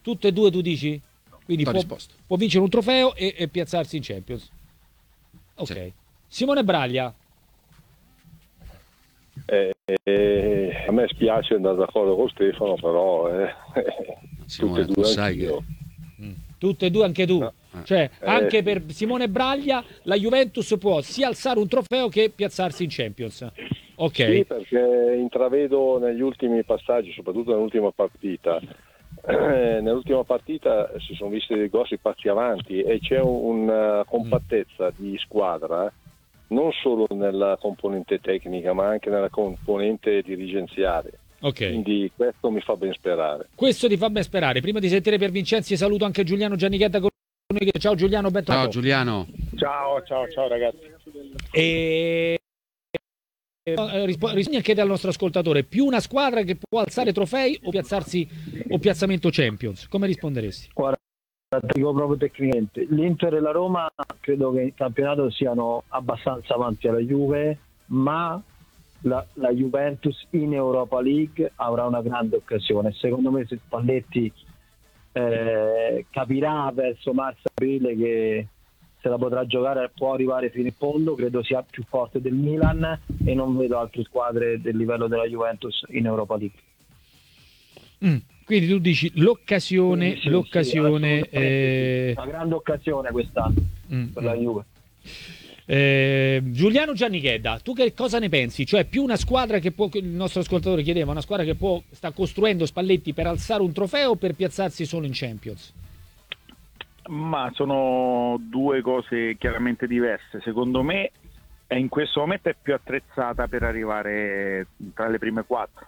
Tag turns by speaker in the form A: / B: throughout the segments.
A: Tutte e due tu dici? Quindi può vincere un trofeo e piazzarsi in Champions. Ok. Sì. Simone Braglia.
B: A me spiace andare d'accordo con Stefano, però
C: Simone,
B: tutte e due
C: sai
B: anch'io.
A: Tutte e due anche tu.
B: No.
A: Cioè, anche per Simone Braglia la Juventus può sia alzare un trofeo che piazzarsi in Champions. Ok.
B: Sì, perché intravedo negli ultimi passaggi, soprattutto nell'ultima partita, si sono visti dei grossi passi avanti e c'è una compattezza di squadra, non solo nella componente tecnica ma anche nella componente dirigenziale.
A: Ok.
B: Quindi questo mi fa ben sperare.
A: Questo ti fa ben sperare. Prima di sentire per Vincenzi saluto anche Giuliano Giannichetta con noi. Ciao Giuliano, bentornato.
C: Ciao Giuliano.
B: Ciao ragazzi.
A: E rispondi anche al nostro ascoltatore: più una squadra che può alzare trofei o piazzamento Champions? Come risponderesti?
D: Guarda, dico proprio tecnicamente, l'Inter e la Roma credo che in campionato siano abbastanza avanti alla Juve, ma la Juventus in Europa League avrà una grande occasione. Secondo me se Spalletti capirà verso marzo-aprile che se la potrà giocare, può arrivare fino in fondo, credo sia più forte del Milan e non vedo altre squadre del livello della Juventus in Europa League.
A: Quindi tu dici l'occasione,
D: sì,
A: una
D: grande occasione quest'anno per la Juve.
A: Giuliano Giannichedda, tu che cosa ne pensi? Cioè più una squadra che può, il nostro ascoltatore chiedeva, una squadra che sta costruendo Spalletti per alzare un trofeo o per piazzarsi solo in Champions?
E: Ma sono due cose chiaramente diverse. Secondo me in questo momento è più attrezzata per arrivare tra le prime quattro.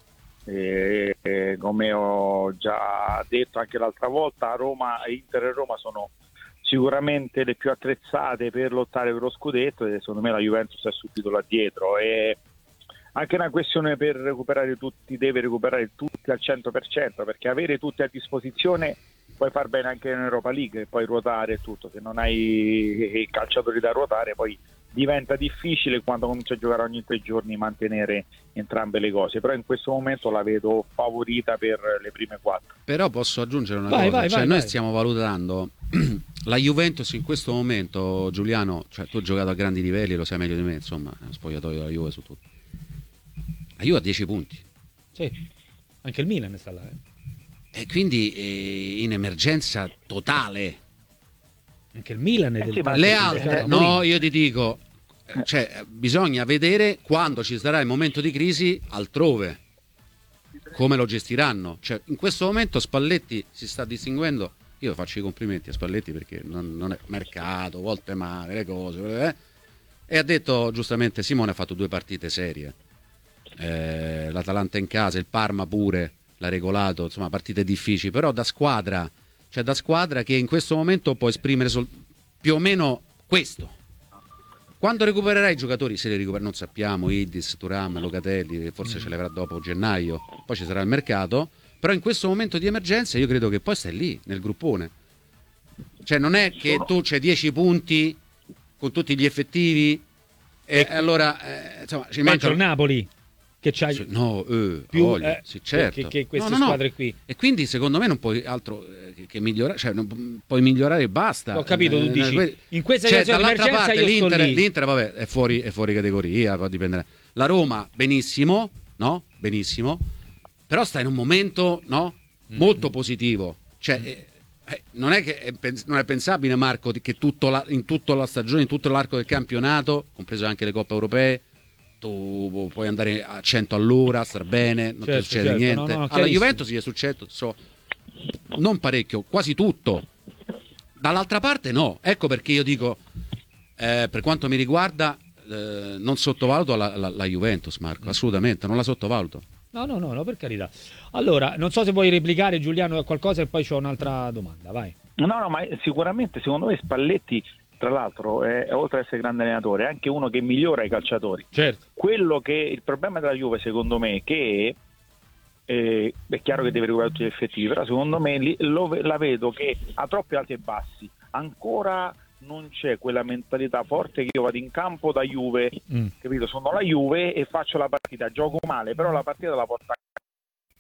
E: Come ho già detto anche l'altra volta, Inter e Roma sono sicuramente le più attrezzate per lottare per lo scudetto e secondo me la Juventus è subito là dietro. È anche una questione per recuperare tutti, deve recuperare tutti al 100%, perché avere tutti a disposizione puoi far bene anche in Europa League e poi ruotare e tutto. Se non hai i calciatori da ruotare poi diventa difficile quando cominci a giocare ogni 3 giorni mantenere entrambe le cose, però in questo momento la vedo favorita per le prime 4.
C: Però posso aggiungere una cosa, noi stiamo valutando la Juventus in questo momento, Giuliano, cioè tu hai giocato a grandi livelli, lo sai meglio di me, insomma, spogliatoio della Juve su tutto. La Juve ha 10 punti.
A: Sì, anche il Milan sta là.
C: E quindi in emergenza totale.
A: Anche il Milan è
C: le altre, no, io ti dico, cioè, bisogna vedere quando ci sarà il momento di crisi altrove, come lo gestiranno. Cioè, in questo momento Spalletti si sta distinguendo. Io faccio i complimenti a Spalletti perché non è mercato, volte male, le cose. E ha detto giustamente, Simone ha fatto 2 partite serie. L'Atalanta in casa, il Parma pure l'ha regolato, insomma partite difficili, però da squadra che in questo momento può esprimere più o meno questo. Quando recupererà i giocatori, se li recupera non sappiamo, Idis, Thuram, Locatelli, forse ce li avrà dopo gennaio, poi ci sarà il mercato, però in questo momento di emergenza io credo che poi stai lì nel gruppone, cioè non è che tu c'hai 10 punti con tutti gli effettivi e allora insomma ci
A: manca il Napoli che c'hai
C: più sì, certo.
A: che queste squadre qui,
C: e quindi secondo me non puoi altro che migliorare, cioè non puoi migliorare e basta.
A: Ho capito, tu dici in questa
C: situazione
A: dall'altra parte
C: l'Inter vabbè è fuori categoria, poi dipende. La Roma benissimo, però sta in un momento molto positivo, cioè non è che non è pensabile, Marco, che in tutta la stagione, in tutto l'arco del campionato, compreso anche le coppe europee, tu puoi andare a 100 all'ora, star bene, non ti succede niente. Alla Juventus gli è successo non parecchio, quasi tutto. Dall'altra parte no, ecco perché io dico, per quanto mi riguarda, non sottovaluto la Juventus, Marco, assolutamente, non la sottovaluto.
A: No, per carità. Allora, non so se vuoi replicare, Giuliano, qualcosa e poi c'ho un'altra domanda, vai.
E: No, ma sicuramente secondo me Spalletti, tra l'altro, oltre ad essere grande allenatore, è anche uno che migliora i calciatori.
A: Certo.
E: Il problema della Juve, secondo me, che è chiaro che deve recuperare tutti gli effettivi, però secondo me la vedo che ha troppi alti e bassi. Ancora non c'è quella mentalità forte che io vado in campo da Juve, capito? Sono la Juve e faccio la partita, gioco male, però la partita la porto a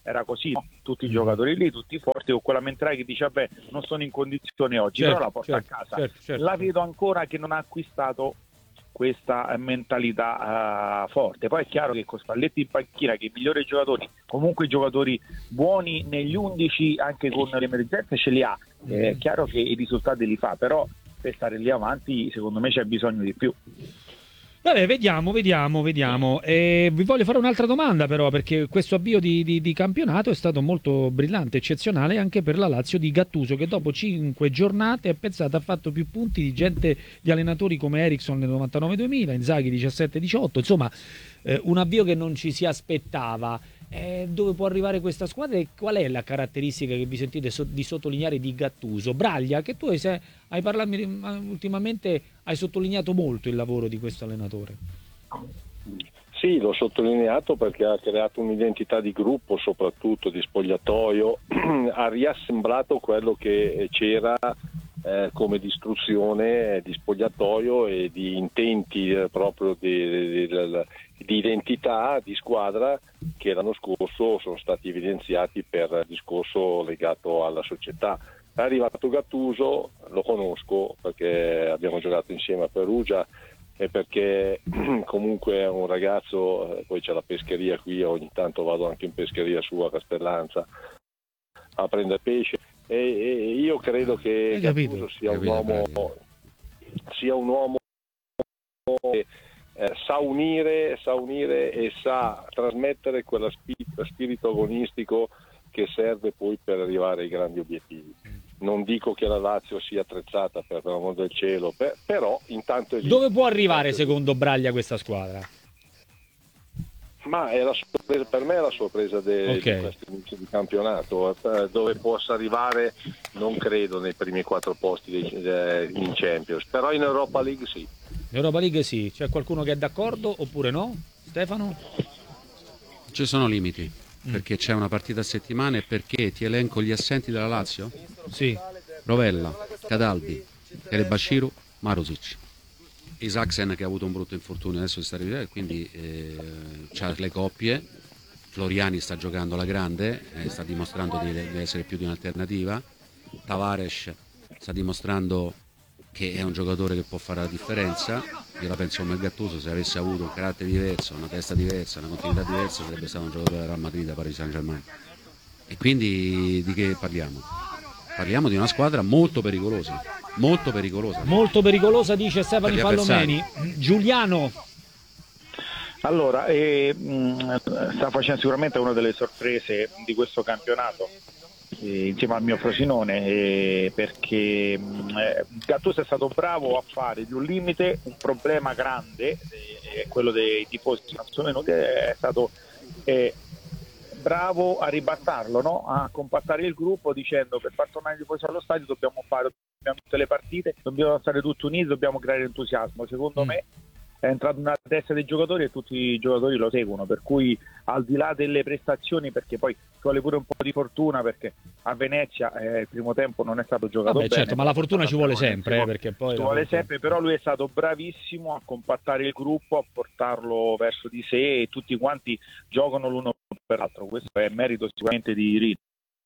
E: era così, no? Tutti i giocatori lì, tutti forti, con quella mentalità che dice vabbè non sono in condizione oggi, però la porta a casa. La vedo ancora che non ha acquistato questa mentalità forte. Poi è chiaro che con Spalletti in panchina, che i migliori giocatori, comunque giocatori buoni negli 11 anche con le emergenze ce li ha, è chiaro che i risultati li fa, però per stare lì avanti secondo me c'è bisogno di più.
A: Vabbè, vediamo. Vi voglio fare un'altra domanda però, perché questo avvio di campionato è stato molto brillante, eccezionale anche per la Lazio di Gattuso, che dopo 5 giornate, pensate, ha fatto più punti di allenatori come Eriksson nel 99-2000, Inzaghi 17-18, insomma un avvio che non ci si aspettava. Dove può arrivare questa squadra e qual è la caratteristica che vi sentite di sottolineare di Gattuso? Braglia, che tu hai parlato ultimamente, hai sottolineato molto il lavoro di questo allenatore.
B: Sì, l'ho sottolineato perché ha creato un'identità di gruppo, soprattutto di spogliatoio, ha riassemblato quello che c'era come distruzione di spogliatoio e di intenti proprio di identità di squadra che l'anno scorso sono stati evidenziati per il discorso legato alla società. È arrivato Gattuso, lo conosco perché abbiamo giocato insieme a Perugia e perché comunque è un ragazzo, poi c'è la pescheria qui, ogni tanto vado anche in pescheria su a Castellanza a prendere pesce e io credo che Gattuso sia un uomo che sa unire e sa trasmettere quello spirito agonistico che serve poi per arrivare ai grandi obiettivi. Non dico che la Lazio sia attrezzata per l'amor del cielo, però intanto è lì.
A: Dove può arrivare secondo Braglia questa squadra?
B: Ma è la sorpresa, per me è la sorpresa di questo inizio di campionato. Dove possa arrivare non credo nei primi 4 posti in Champions, però in Europa League sì.
A: In Europa League sì, c'è qualcuno che è d'accordo oppure no? Stefano?
C: Ci sono limiti, perché c'è una partita a settimana e perché ti elenco gli assenti della Lazio?
A: Sì.
C: Rovella, Cataldi, Erebashiru, Marusic. Isaksen che ha avuto un brutto infortunio, adesso si sta rivedendo, quindi c'ha le coppie. Floriani sta giocando alla grande, sta dimostrando di essere più di un'alternativa. Tavares sta dimostrando che è un giocatore che può fare la differenza. Io la penso come Gattuso, se avesse avuto un carattere diverso, una testa diversa, una continuità diversa, sarebbe stato un giocatore del Real Madrid, da Paris Saint-Germain. E quindi di che parliamo? Parliamo di una squadra molto pericolosa. Molto pericolosa, dice Stefano Pallomeni. Giuliano.
E: Allora, sta facendo sicuramente una delle sorprese di questo campionato, insieme al mio Frosinone, perché Gattuso è stato bravo a fare di un limite un problema grande, quello dei tifosi, è stato bravo a ribattarlo, no? A compattare il gruppo dicendo per far tornare i tifosi allo stadio dobbiamo tutte le partite, dobbiamo stare tutti uniti, dobbiamo creare entusiasmo. Secondo me è entrato nella testa dei giocatori e tutti i giocatori lo seguono, per cui al di là delle prestazioni, perché poi ci vuole pure un po' di fortuna, perché a Venezia il primo tempo non è stato giocato bene.
A: Certo, ma la fortuna ci vuole sempre, perché poi
E: però lui è stato bravissimo a compattare il gruppo, a portarlo verso di sé e tutti quanti giocano l'uno per l'altro. Questo è merito sicuramente di Rino.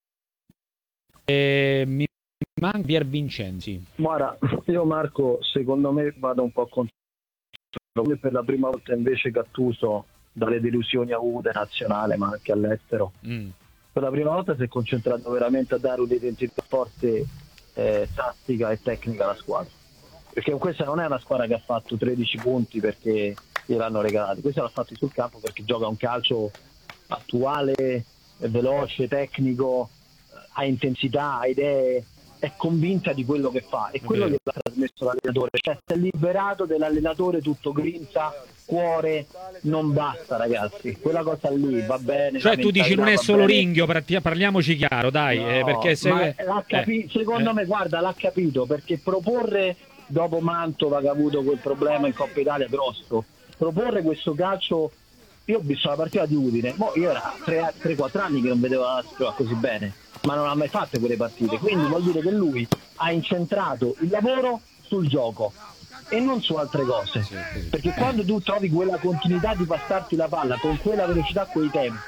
A: Mi manca Pier Vincenzi.
D: Guarda, io Marco, secondo me vado un po' contro. Per la prima volta invece Gattuso, dalle delusioni avute nazionale ma anche all'estero, per la prima volta si è concentrato veramente a dare un'identità forte tattica e tecnica alla squadra, perché questa non è una squadra che ha fatto 13 punti perché gliel'hanno regalati, questa l'ha fatto sul campo perché gioca un calcio attuale, veloce, tecnico, ha intensità, ha idee, è convinta di quello che fa e quello che l'ha trasmesso l'allenatore, cioè si è liberato dell'allenatore tutto grinta, cuore, non basta ragazzi, quella cosa lì va bene.
A: Cioè tu dici non è solo Ringhio, parliamoci chiaro, dai,
D: no,
A: perché
D: secondo me guarda l'ha capito, perché proporre dopo Mantova che ha avuto quel problema in Coppa Italia grosso, proporre questo calcio, io ho visto la partita di Udine, io era 3-4 anni che non vedevo la Lazio così bene, ma non ha mai fatto quelle partite, quindi vuol dire che lui ha incentrato il lavoro sul gioco e non su altre cose, perché quando tu trovi quella continuità di passarti la palla con quella velocità, quei tempi,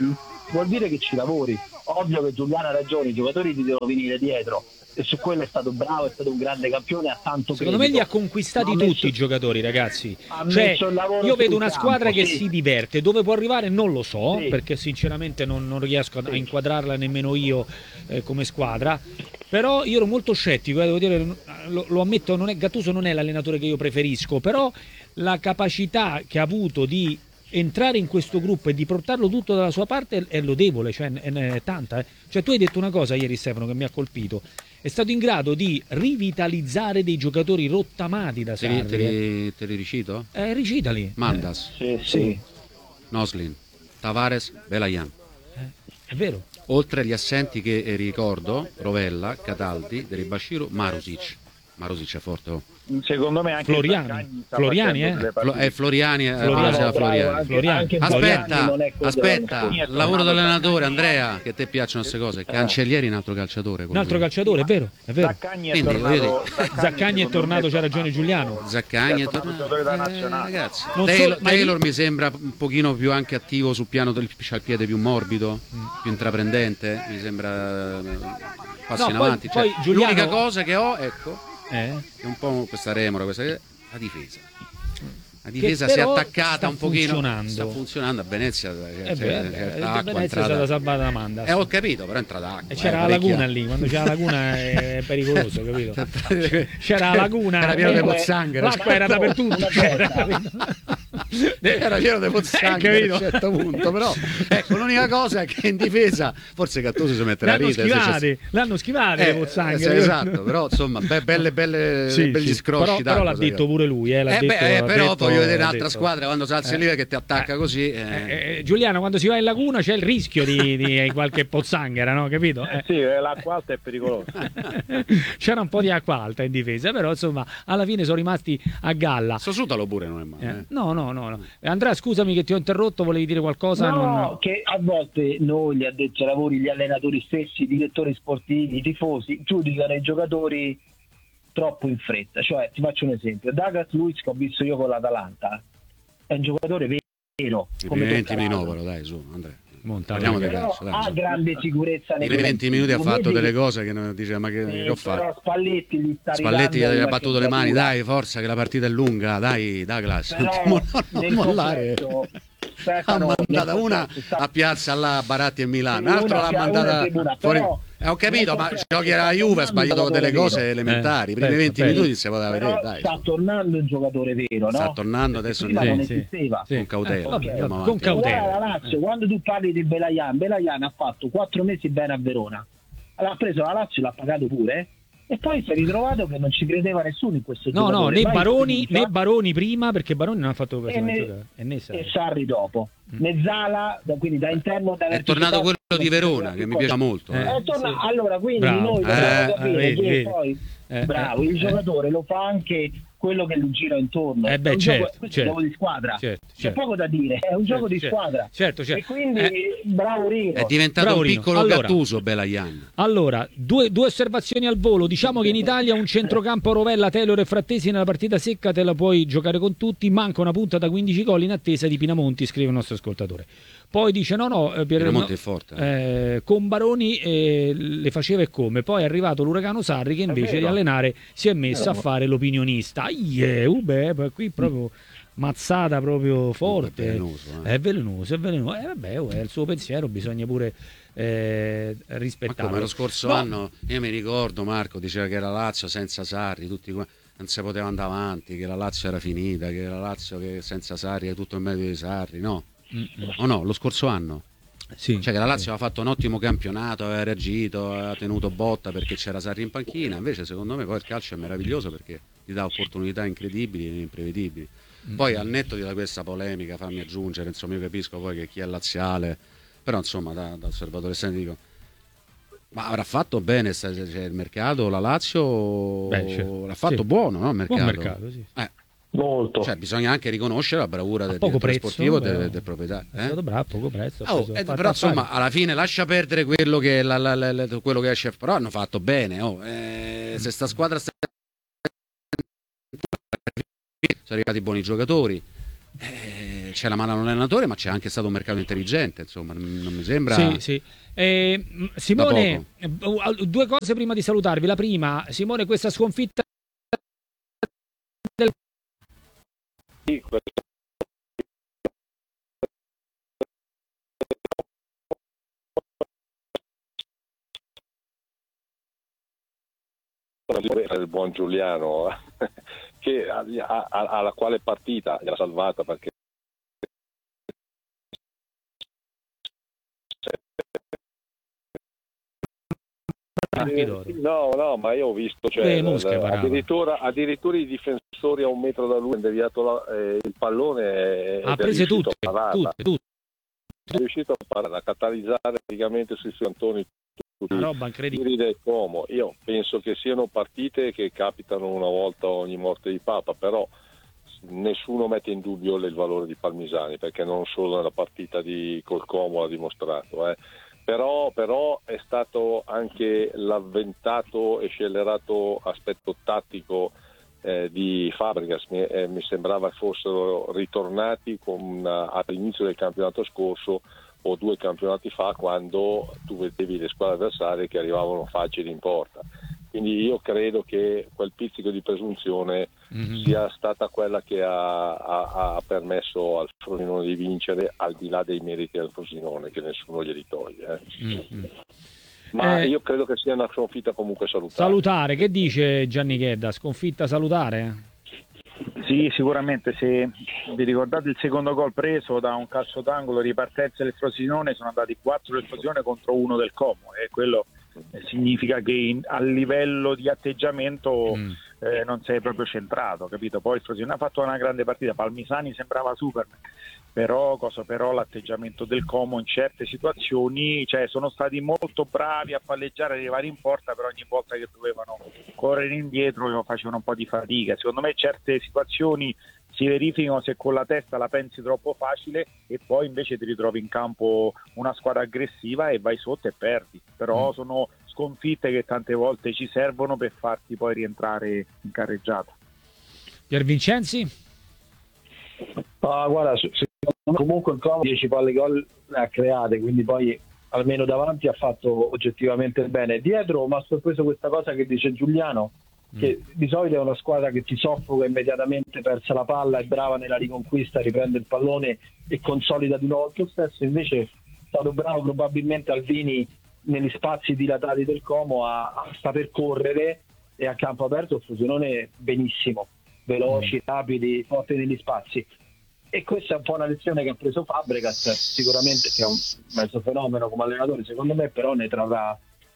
D: vuol dire che ci lavori. Ovvio che Giuliano ha ragione, i giocatori ti devono venire dietro, e su quello è stato bravo, è stato un grande campione, ha tanto
A: Secondo me li ha conquistati tutti i giocatori, ragazzi. Cioè, io vedo una squadra che si diverte, dove può arrivare non lo so, perché sinceramente non riesco a inquadrarla nemmeno io come squadra. Però io ero molto scettico, devo dire, lo ammetto, Gattuso non è l'allenatore che io preferisco, però la capacità che ha avuto di entrare in questo gruppo e di portarlo tutto dalla sua parte è lodevole, cioè è tanta. Cioè, tu hai detto una cosa ieri, Stefano, che mi ha colpito. È stato in grado di rivitalizzare dei giocatori rottamati da Sarri.
C: Te li ricito?
A: Recitali.
C: Mandas,
D: Sì.
C: Noslin, Tavares, Belayan.
A: È vero.
C: Oltre agli assenti che ricordo, Rovella, Cataldi, Deribashiru, Marusic. Marusic è forte. Oh.
E: Secondo me anche
A: Floriani,
E: Floriani,
C: Floriani. Aspetta, il lavoro dell'allenatore, Andrea, che a te piacciono queste cose. Cancellieri, un altro calciatore.
A: Un altro calciatore, è vero. Zaccagni è tornato, c'ha ragione Giuliano.
C: Zaccagni è tornato. Ragazzi,
A: Taylor
C: mi sembra un pochino più anche attivo sul piano c'ha il piede più morbido, più intraprendente, mi sembra passi in avanti.
A: Poi Giuliano...
C: L'unica cosa che ho, ecco, è un po' questa remora, la difesa. La difesa si è attaccata un pochino. Sta funzionando a Venezia.
A: Venezia è stata salvata da Manda.
C: Ho capito, però è entrata acqua.
A: E c'era la laguna lì, quando c'è la laguna è pericoloso, capito? C'era la laguna.
C: Era pieno di pozzanghere.
A: L'acqua era dappertutto.
C: Era pieno di pozzanghere a un certo punto, però ecco, l'unica cosa è che in difesa forse Gattuso si mette a ridere.
A: L'hanno schivate le pozzanghere.
C: Esatto, però insomma belli scrosci.
A: Però l'ha detto pure lui.
C: Però voglio vedere un'altra squadra quando si alza il livello che ti attacca così.
A: Giuliano, quando si va in laguna c'è il rischio di qualche pozzanghera, no? Capito?
E: Sì, l'acqua alta è pericolosa.
A: C'era un po' di acqua alta in difesa, però insomma alla fine sono rimasti a galla.
C: Sosutalo pure non è male.
A: No. Andrea, scusami che ti ho interrotto, volevi dire qualcosa?
D: No, che a volte noi, gli addetti ai lavori, gli allenatori stessi, i direttori sportivi, i tifosi, giudicano i giocatori troppo in fretta. Cioè, ti faccio un esempio: Douglas Luiz, che ho visto io con l'Atalanta, è un giocatore vero.
C: Come 20 minuti, dai, su, Andrea. Parliamo di calcio, dai,
D: ha grande sicurezza nei
C: 20 minuti ha fatto delle cose che non dice ma che ho fatto.
D: Spalletti
C: gli ha battuto le mani, dai, forza che la partita è lunga, dai Douglas, non mollare. Ha mandata una a Piazza là, Baratti e Milano, l'altro l'ha mandata fuori. Ho capito, ma giochi alla Juve ha sbagliato delle cose elementari. I primi 20 minuti si poteva vedere, dai.
D: Sta tornando un giocatore vero, no?
C: Sta tornando adesso
D: non esisteva.
C: Con cautela.
A: Con cautela.
D: La Lazio, quando tu parli di Belayan ha fatto 4 mesi bene a Verona. L'ha preso la Lazio, l'ha pagato pure. E poi si è ritrovato che non ci credeva nessuno in questo giocatore.
A: Né Baroni prima, perché Baroni non ha fatto occasione
D: e Sarri dopo. Mezzala, quindi da interno
C: è tornato quello di Verona che mi piace molto.
D: Allora quindi noi dobbiamo capire che poi bravo, il giocatore lo fa anche quello che gli gira intorno. È un gioco di squadra. C'è poco da dire, è un gioco di squadra.
A: Certo.
D: E quindi bravo Rino.
C: È diventato un piccolo Gattuso Belayan.
A: Allora, due osservazioni al volo. Diciamo che in Italia un centrocampo Rovella, Taylor e Frattesi nella partita secca te la puoi giocare con tutti, manca una punta da 15 gol in attesa di Pinamonti, scrive il nostro ascoltatore. Poi dice
C: Pinamonti è forte.
A: Con Baroni le faceva e come. Poi è arrivato l'uragano Sarri che invece di allenare si è messo a fare l'opinionista. Qui proprio mazzata proprio forte. È velenoso. È il suo pensiero, bisogna pure rispettarlo.
C: Ma come lo scorso anno, io mi ricordo Marco diceva che era Lazio senza Sarri, tutti non si poteva andare avanti, che la Lazio era finita, che la Lazio che senza Sarri è tutto il merito di Sarri, no? O no, lo scorso anno? Cioè che la Lazio aveva fatto un ottimo campionato, aveva reagito, aveva tenuto botta perché c'era Sarri in panchina. Invece secondo me poi il calcio è meraviglioso perché ti dà opportunità incredibili e imprevedibili. Poi al netto di questa polemica, fammi aggiungere, insomma io capisco poi che chi è laziale, però insomma da osservatore esterno dico, ma avrà fatto bene il mercato, la Lazio l'ha fatto buono, no? Il mercato.
A: Buon mercato, sì.
D: Molto.
C: Cioè bisogna anche riconoscere la bravura del direttore sportivo del proprietario.
A: È stato bravo, a poco prezzo.
C: Però insomma alla fine lascia perdere quello che quello che esce, però hanno fatto bene. Se sta squadra sono arrivati buoni giocatori, c'è la mano all'allenatore, ma c'è anche stato un mercato intelligente, insomma, non mi sembra.
A: Sì, sì. Simone, due cose prima di salutarvi. La prima, Simone, questa sconfitta del...
B: il buon Giuliano che alla quale partita l'ha salvata, perché no, ma io ho visto, cioè, addirittura i difensori a un metro da lui hanno deviato il pallone,
A: ha prese tutte,
B: è riuscito a catalizzare praticamente sui cantoni
A: una roba incredibile
B: del Como. Io penso che siano partite che capitano una volta ogni morte di Papa, però nessuno mette in dubbio il valore di Palmisani, perché non solo nella partita col Como l'ha dimostrato, Però è stato anche l'avventato e scellerato aspetto tattico di Fabregas. Mi sembrava fossero ritornati all'inizio del campionato scorso o 2 campionati fa, quando tu vedevi le squadre avversarie che arrivavano facili in porta. Quindi io credo che quel pizzico di presunzione sia stata quella che ha permesso al Frosinone di vincere, al di là dei meriti del Frosinone, che nessuno glieli toglie. Ma io credo che sia una sconfitta comunque
A: salutare. Che dice Gianni Chedda? Sconfitta salutare?
E: Sì, sicuramente. Se vi ricordate il secondo gol preso da un calcio d'angolo, ripartenza del Frosinone, sono andati 4 del Frosinone contro 1 del Como, e quello significa che a livello di atteggiamento non sei proprio centrato, capito? Poi il Frosinone ha fatto una grande partita, Palmisani sembrava Superman, però l'atteggiamento del Como in certe situazioni, cioè, sono stati molto bravi a palleggiare, arrivare in porta, però ogni volta che dovevano correre indietro facevano un po' di fatica. Secondo me certe situazioni si verificano se con la testa la pensi troppo facile e poi invece ti ritrovi in campo una squadra aggressiva e vai sotto e perdi. Però sono sconfitte che tante volte ci servono per farti poi rientrare in carreggiata.
A: Pier Vincenzi?
D: Guarda, comunque il Como 10 palle gol le ha create, quindi poi almeno davanti ha fatto oggettivamente bene. Dietro mi ha sorpreso questa cosa che dice Giuliano, che di solito è una squadra che ti soffoca immediatamente, persa la palla, è brava nella riconquista, riprende il pallone e consolida di nuovo il stesso. Invece è stato bravo probabilmente Alvini negli spazi dilatati del Como a saper correre, e a campo aperto il Frosinone benissimo, veloci, rapidi, forti negli spazi. E questa è un po' una lezione che ha preso Fabregas, sicuramente, che è un mezzo fenomeno come allenatore secondo me, però ne trarrà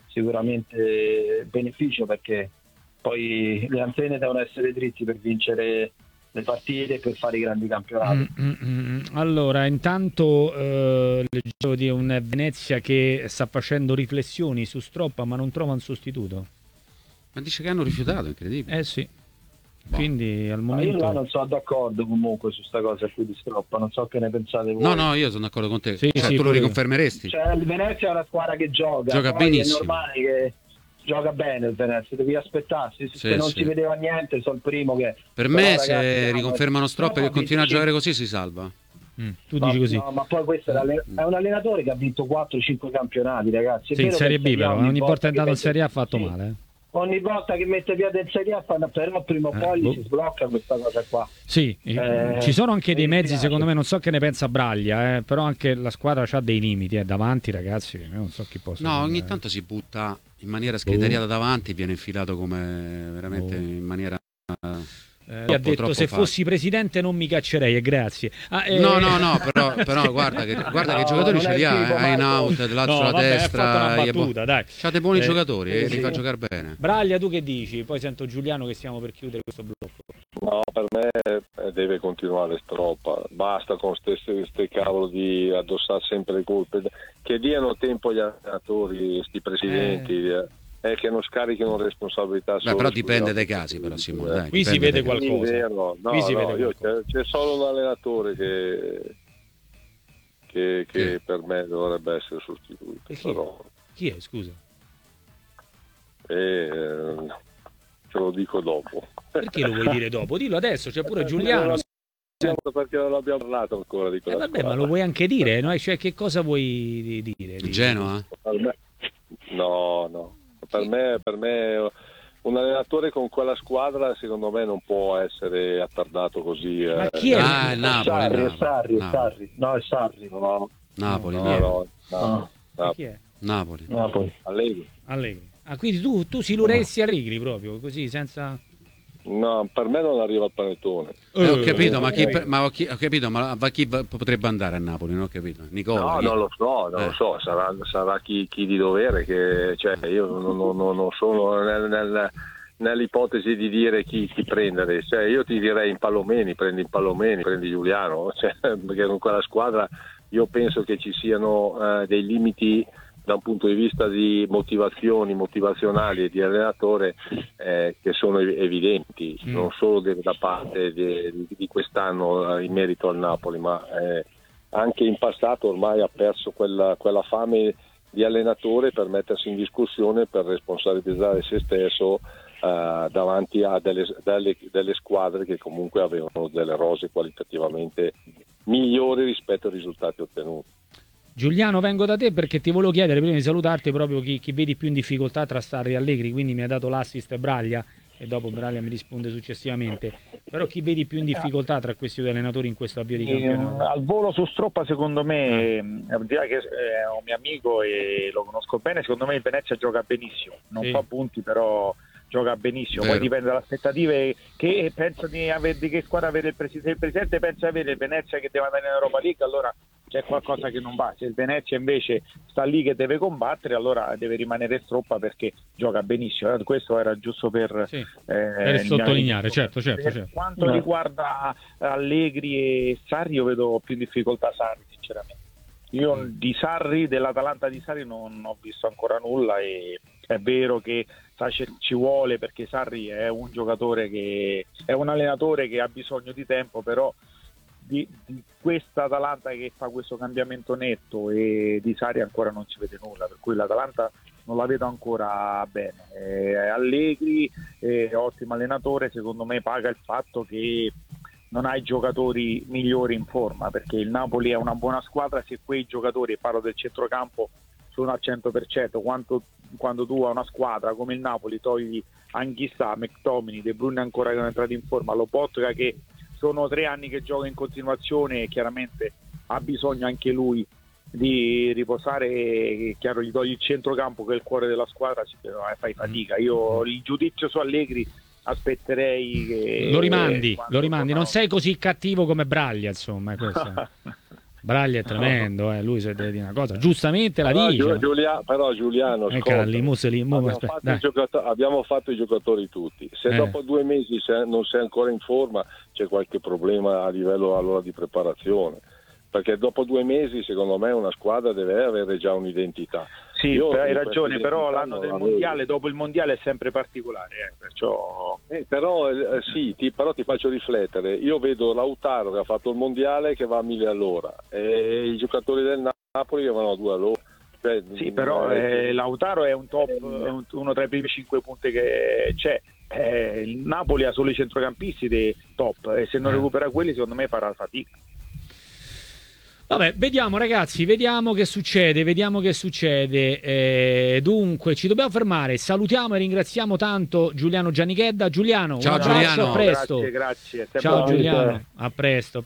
D: sicuramente beneficio, perché poi le antenne devono essere dritti per vincere le partite e per fare i grandi campionati.
A: Allora, intanto leggevo di un Venezia che sta facendo riflessioni su Stroppa, ma non trova un sostituto.
C: Ma dice che hanno rifiutato, incredibile.
A: Sì. Quindi al momento...
D: Io non sono d'accordo comunque su sta cosa qui di Stroppa, non so che ne pensate voi.
C: No, io sono d'accordo con te.
A: Sì,
C: tu lo riconfermeresti?
D: Cioè, il Venezia è una squadra che gioca
C: benissimo.
D: È normale che gioca bene il Venezia, devi aspettarsi. Se non si vedeva niente, sono il primo che...
C: Per me, se riconfermano Stroppa che continua a giocare così, si salva.
A: Tu dici così.
D: No, ma poi questo è un allenatore che ha vinto 4-5 campionati, ragazzi.
A: Sì, in Serie B, però ogni volta che è andato in Serie A ha fatto male.
D: Ogni volta che mette piede in Serie A però prima o poi si sblocca questa cosa qua.
A: Sì, ci sono anche dei mezzi, secondo me, non so che ne pensa Braglia, però anche la squadra ha dei limiti davanti, ragazzi, non so chi possa.
C: No, ogni tanto si butta in maniera scriteriata davanti e viene infilato come veramente in maniera...
A: ha detto se fossi presidente non mi caccerei, e grazie.
C: No, però guarda che i giocatori ce li ha, in out, dell'altro sulla destra, c'ha dei buoni giocatori e li fa giocare bene.
A: Braglia, tu che dici? Poi sento Giuliano che stiamo per chiudere questo blocco.
B: No, per me deve continuare Stroppa, basta con queste cavolo di addossare sempre le colpe, che diano tempo agli allenatori, questi presidenti. Che non scarichino responsabilità.
C: Però dipende dai casi, però Simone. Dai,
A: qui si vede qualcosa.
B: C'è solo un allenatore che per me dovrebbe essere sostituito.
A: Chi è, scusa?
B: Te lo dico dopo.
A: Perché lo vuoi dire dopo? Dillo adesso, c'è pure Giuliano.
B: perché non abbiamo parlato ancora di quella
A: vabbè, ma lo vuoi anche dire, no? Cioè, che cosa vuoi dire?
C: Il Genoa?
B: No. Per me un allenatore con quella squadra secondo me non può essere attardato così.
A: Ma chi è?
C: Ah, Napoli.
D: Sarri. No, è Sarri.
C: Napoli.
A: Chi è?
C: Napoli.
B: Allegri.
A: Ah, quindi tu siluresti Allegri proprio, così, senza...
B: No, per me non arriva al panettone.
C: Ho capito, ma chi potrebbe andare a Napoli? Non ho capito. Nicola?
B: No,
C: chi?
B: non lo so, sarà chi di dovere, che cioè, io non sono nell'ipotesi di dire chi prendere, cioè, io ti direi prendi Giuliano, cioè, perché con quella squadra io penso che ci siano dei limiti da un punto di vista di motivazionali e di allenatore che sono evidenti, non solo da parte di quest'anno in merito al Napoli, ma anche in passato ormai ha perso quella fame di allenatore per mettersi in discussione, per responsabilizzare se stesso davanti a delle squadre che comunque avevano delle rose qualitativamente migliori rispetto ai risultati ottenuti.
A: Giuliano, vengo da te perché ti volevo chiedere prima di salutarti proprio chi vedi più in difficoltà tra Sarri e Allegri, quindi mi ha dato l'assist Braglia e dopo Braglia mi risponde successivamente, però chi vedi più in difficoltà tra questi due allenatori in questo avvio di campionato?
E: Al volo su Stroppa secondo me, al di là che è un mio amico e lo conosco bene, secondo me il Venezia gioca benissimo, non fa punti però gioca benissimo. Vero. Poi dipende dalle aspettative che pensa di che squadra avere il presidente. Se il presidente pensa di avere il Venezia che deve andare in Europa League, allora c'è qualcosa che non va. Se il Venezia invece sta lì che deve combattere, allora deve rimanere Stroppa perché gioca benissimo. Questo era giusto per
A: sottolineare, certo.
E: Per quanto riguarda Allegri e Sarri, io vedo più difficoltà Sarri, sinceramente. Io dell'Atalanta di Sarri non ho visto ancora nulla, e è vero che ci vuole, perché Sarri è un giocatore che è un allenatore che ha bisogno di tempo, però di questa Atalanta che fa questo cambiamento netto e di Sarri ancora non si vede nulla, per cui l'Atalanta non la vedo ancora bene. Allegri è ottimo allenatore, secondo me paga il fatto che non ha i giocatori migliori in forma, perché il Napoli è una buona squadra se quei giocatori, parlo del centrocampo, sono al 100%. Quando tu a una squadra come il Napoli togli Anghissà, McTominay, De Bruyne ancora che non è entrato in forma, Lobotka che sono 3 anni che gioca in continuazione e chiaramente ha bisogno anche lui di riposare, e chiaro gli togli il centrocampo che è il cuore della squadra, fai fatica. Io il giudizio su Allegri aspetterei che
A: lo rimandi. Non sei così cattivo come Braglia, insomma, questo. Braglia è tremendo, lui se deve dire una cosa giustamente la dice.
B: Però Giuliano, abbiamo fatto i giocatori tutti. Se dopo 2 mesi non sei ancora in forma, c'è qualche problema a livello allora di preparazione, perché dopo 2 mesi secondo me una squadra deve avere già un'identità.
E: Sì, hai ragione, però l'anno del mondiale, dopo il mondiale è sempre particolare, perciò...
B: però ti faccio riflettere. Io vedo Lautaro che ha fatto il mondiale che va a 1000 all'ora e i giocatori del Napoli che vanno a 2 all'ora.
E: Sì, però Lautaro è un top, è uno tra i primi 5 punti che c'è. Il Napoli ha solo i centrocampisti dei top, e se non recupera quelli secondo me farà fatica.
A: Vabbè, vediamo ragazzi, vediamo che succede. Dunque, ci dobbiamo fermare. Salutiamo e ringraziamo tanto Giuliano Giannichedda. Giuliano,
C: ciao,
A: un abbraccio,
C: Giuliano.
A: a presto.
E: Grazie.
A: Ciao Giuliano, a presto.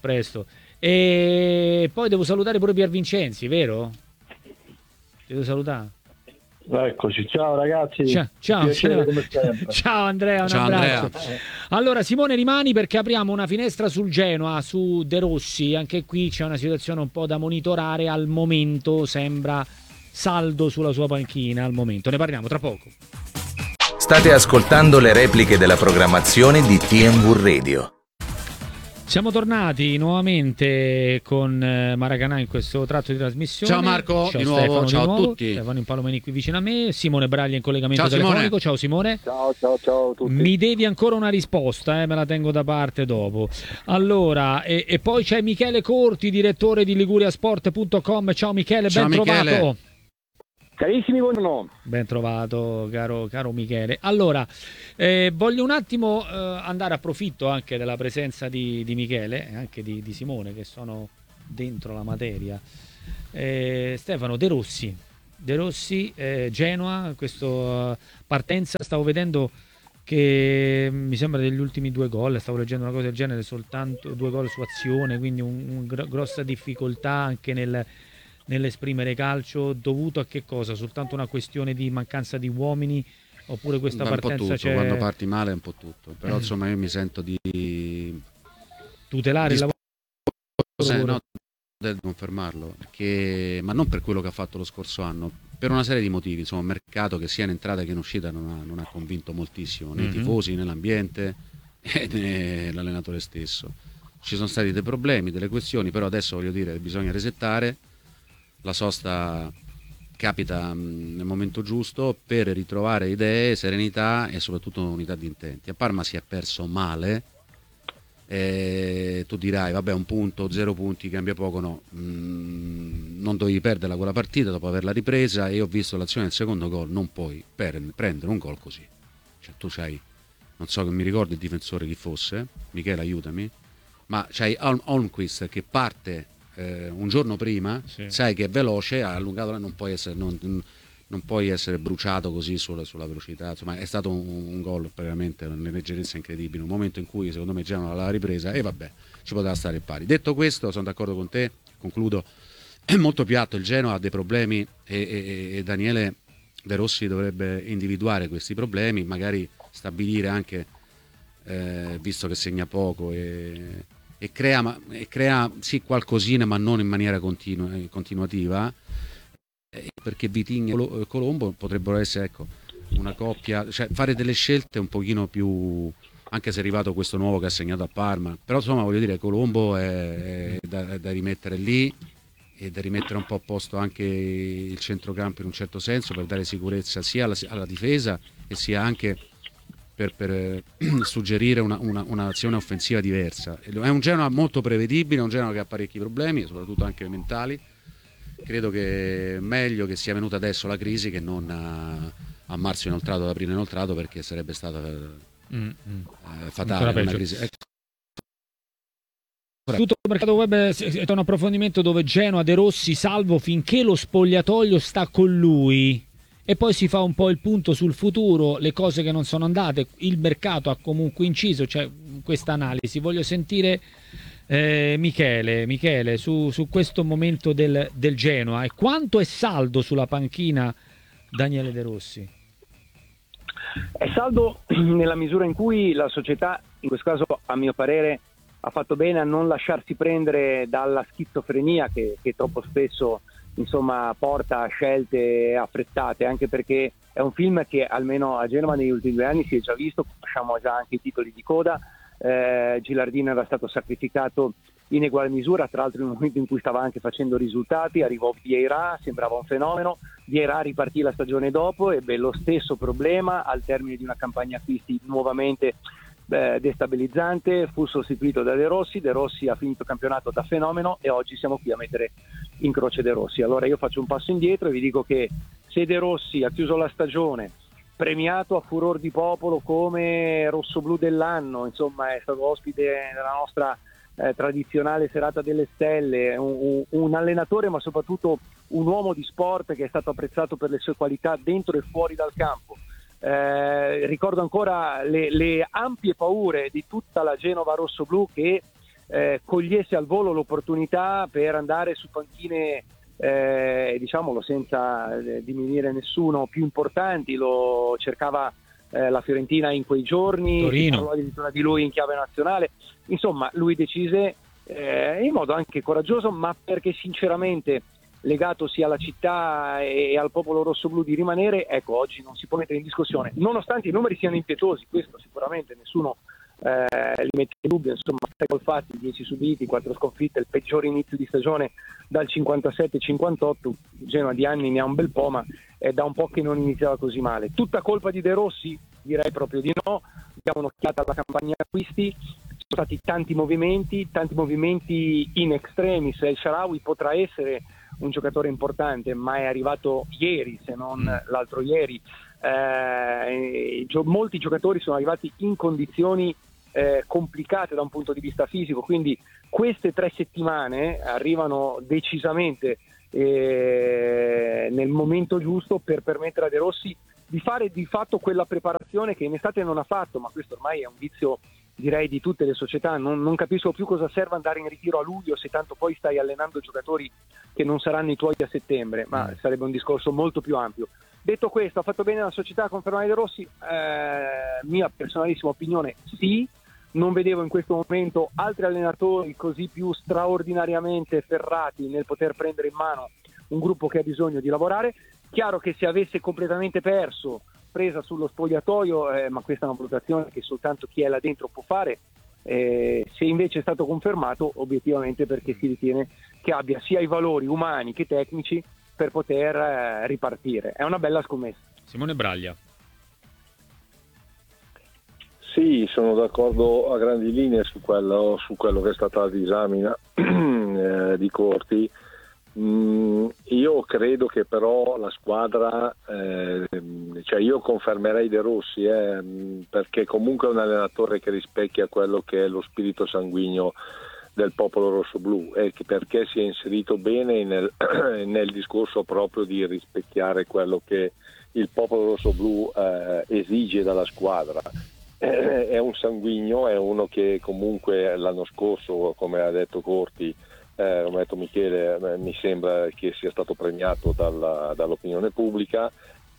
A: E poi devo salutare pure Pier Vincenzi, vero? Devo salutare.
D: Eccoci, ciao ragazzi.
A: Ciao Andrea, un abbraccio. Andrea. Allora Simone rimani, perché apriamo una finestra sul Genoa, su De Rossi. Anche qui c'è una situazione un po' da monitorare. Al momento sembra saldo sulla sua panchina, al momento. Ne parliamo tra poco.
F: State ascoltando le repliche della programmazione di TNV Radio.
A: Siamo tornati nuovamente con Maracanã in questo tratto di trasmissione.
C: Ciao Marco,
A: ciao
C: di nuovo,
A: Stefano,
C: ciao a tutti.
A: Stefano Impalomeni qui vicino a me, Simone Braglia in collegamento
C: ciao,
A: telefonico.
C: Simone.
A: Ciao Simone.
B: Ciao a tutti.
A: Mi devi ancora una risposta, me la tengo da parte dopo. Allora, e poi c'è Michele Corti, direttore di liguriasport.com. Ciao Michele, ben trovato.
G: Carissimi, buongiorno.
A: Ben trovato, caro Michele. Allora, voglio un attimo andare, approfitto anche della presenza di Michele e anche di Simone, che sono dentro la materia. Stefano, De Rossi, Genoa, questa partenza, stavo vedendo che mi sembra degli ultimi 2 gol, stavo leggendo una cosa del genere, soltanto 2 gol su azione, quindi grossa difficoltà anche nell'esprimere calcio, dovuto a che cosa? Soltanto una questione di mancanza di uomini, oppure questa partenza
C: un po' tutto,
A: c'è...
C: quando parti male è un po' tutto, però insomma io mi sento di
A: tutelare il lavoro.
C: No, devo confermarlo, ma non per quello che ha fatto lo scorso anno, per una serie di motivi. Insomma, un mercato che sia in entrata che in uscita non ha convinto moltissimo né i tifosi, né l'ambiente né l'allenatore stesso. Ci sono stati dei problemi, delle questioni, però adesso voglio dire, bisogna resettare. La sosta capita nel momento giusto per ritrovare idee, serenità e soprattutto unità di intenti. A Parma si è perso male. Tu dirai vabbè, 1 punto, 0 punti, cambia poco. No, non dovevi perderla quella partita dopo averla ripresa, e ho visto l'azione del secondo gol. Non puoi prendere un gol così, cioè tu c'hai, non so, che mi ricordo il difensore chi fosse, Michele aiutami, ma c'hai Holmquist che parte un giorno prima, sì. Sai che è veloce, ha allungato, non puoi essere bruciato così sulla velocità. Insomma, è stato un gol veramente una leggerezza incredibile, un momento in cui secondo me Genoa l'ha ripresa e vabbè, ci poteva stare pari. Detto questo, sono d'accordo con te, concludo, è molto piatto, il Genoa ha dei problemi e Daniele De Rossi dovrebbe individuare questi problemi, magari stabilire anche, visto che segna poco e crea sì qualcosina, ma non in maniera continuativa, perché Vitinha e Colombo potrebbero essere, ecco, una coppia, cioè fare delle scelte un pochino più, anche se è arrivato questo nuovo che ha segnato a Parma, però insomma voglio dire, Colombo è da rimettere lì e da rimettere un po' a posto anche il centrocampo in un certo senso, per dare sicurezza sia alla difesa e sia anche per suggerire un'azione offensiva diversa. È un Genoa molto prevedibile, un Genoa che ha parecchi problemi, soprattutto anche mentali. Credo che è meglio che sia venuta adesso la crisi che non a marzo inoltrato, ad aprile inoltrato, perché sarebbe stata fatale una crisi.
A: Tutto il mercato web è un approfondimento dove Genoa, De Rossi salvo finché lo spogliatoio sta con lui, e poi si fa un po' il punto sul futuro, le cose che non sono andate, il mercato ha comunque inciso, c'è questa analisi. Voglio sentire Michele su questo momento del Genoa, e quanto è saldo sulla panchina Daniele De Rossi?
G: È saldo nella misura in cui la società, in questo caso a mio parere, ha fatto bene a non lasciarsi prendere dalla schizofrenia che troppo spesso, insomma, porta a scelte affrettate, anche perché è un film che almeno a Genova negli ultimi 2 anni si è già visto, conosciamo già anche i titoli di coda. Gilardino era stato sacrificato in eguale misura, tra l'altro in un momento in cui stava anche facendo risultati. Arrivò Vieira, sembrava un fenomeno. Vieira ripartì la stagione dopo, ebbe lo stesso problema al termine di una campagna acquisti nuovamente destabilizzante, fu sostituito da De Rossi. De Rossi ha finito il campionato da fenomeno e oggi siamo qui a mettere in croce De Rossi. Allora io faccio un passo indietro e vi dico che se De Rossi ha chiuso la stagione premiato a furor di popolo come rossoblù dell'anno, insomma è stato ospite della nostra tradizionale serata delle stelle, un allenatore ma soprattutto un uomo di sport che è stato apprezzato per le sue qualità dentro e fuori dal campo. Ricordo ancora le ampie paure di tutta la Genova rossoblù che cogliesse al volo l'opportunità per andare su panchine, diciamolo senza diminuire nessuno, più importanti. Lo cercava la Fiorentina in quei giorni, parlò addirittura di lui in chiave nazionale. Insomma, lui decise in modo anche coraggioso, ma perché sinceramente legato sia alla città e al popolo rossoblù, di rimanere. Ecco, oggi non si può mettere in discussione, nonostante i numeri siano impietosi, questo sicuramente nessuno li mette in dubbio. Insomma, 6 gol fatti, 10 subiti, 4 sconfitte, il peggior inizio di stagione dal 57-58. Genoa di anni ne ha un bel po', ma è da un po' che non iniziava così male. Tutta colpa di De Rossi? Direi proprio di no. Diamo un'occhiata alla campagna acquisti, ci sono stati tanti movimenti in extremis. El Shaarawy potrà essere un giocatore importante, ma è arrivato ieri, se non l'altro ieri. Molti giocatori sono arrivati in condizioni complicate da un punto di vista fisico, quindi queste 3 settimane arrivano decisamente nel momento giusto per permettere a De Rossi di fare di fatto quella preparazione che in estate non ha fatto, ma questo ormai è un vizio, direi, di tutte le società. Non capisco più cosa serve andare in ritiro a luglio se tanto poi stai allenando giocatori che non saranno i tuoi a settembre, ma sarebbe un discorso molto più ampio. Detto questo, ha fatto bene la società a confermare De Rossi? Mia personalissima opinione, sì. Non vedevo in questo momento altri allenatori così più straordinariamente ferrati nel poter prendere in mano un gruppo che ha bisogno di lavorare. Chiaro che se avesse completamente presa sullo spogliatoio, ma questa è una valutazione che soltanto chi è là dentro può fare, se invece è stato confermato, obiettivamente perché si ritiene che abbia sia i valori umani che tecnici per poter ripartire. È una bella scommessa.
A: Simone Braglia.
B: Sì, sono d'accordo a grandi linee su quello che è stata la disamina di Corti. Io credo che però la squadra, cioè io confermerei De Rossi, perché comunque è un allenatore che rispecchia quello che è lo spirito sanguigno del popolo rossoblù, e perché si è inserito bene nel discorso proprio di rispecchiare quello che il popolo rossoblù esige dalla squadra. È un sanguigno, è uno che comunque l'anno scorso, come ha detto Corti, come ha detto Michele, mi sembra che sia stato premiato dall'opinione pubblica.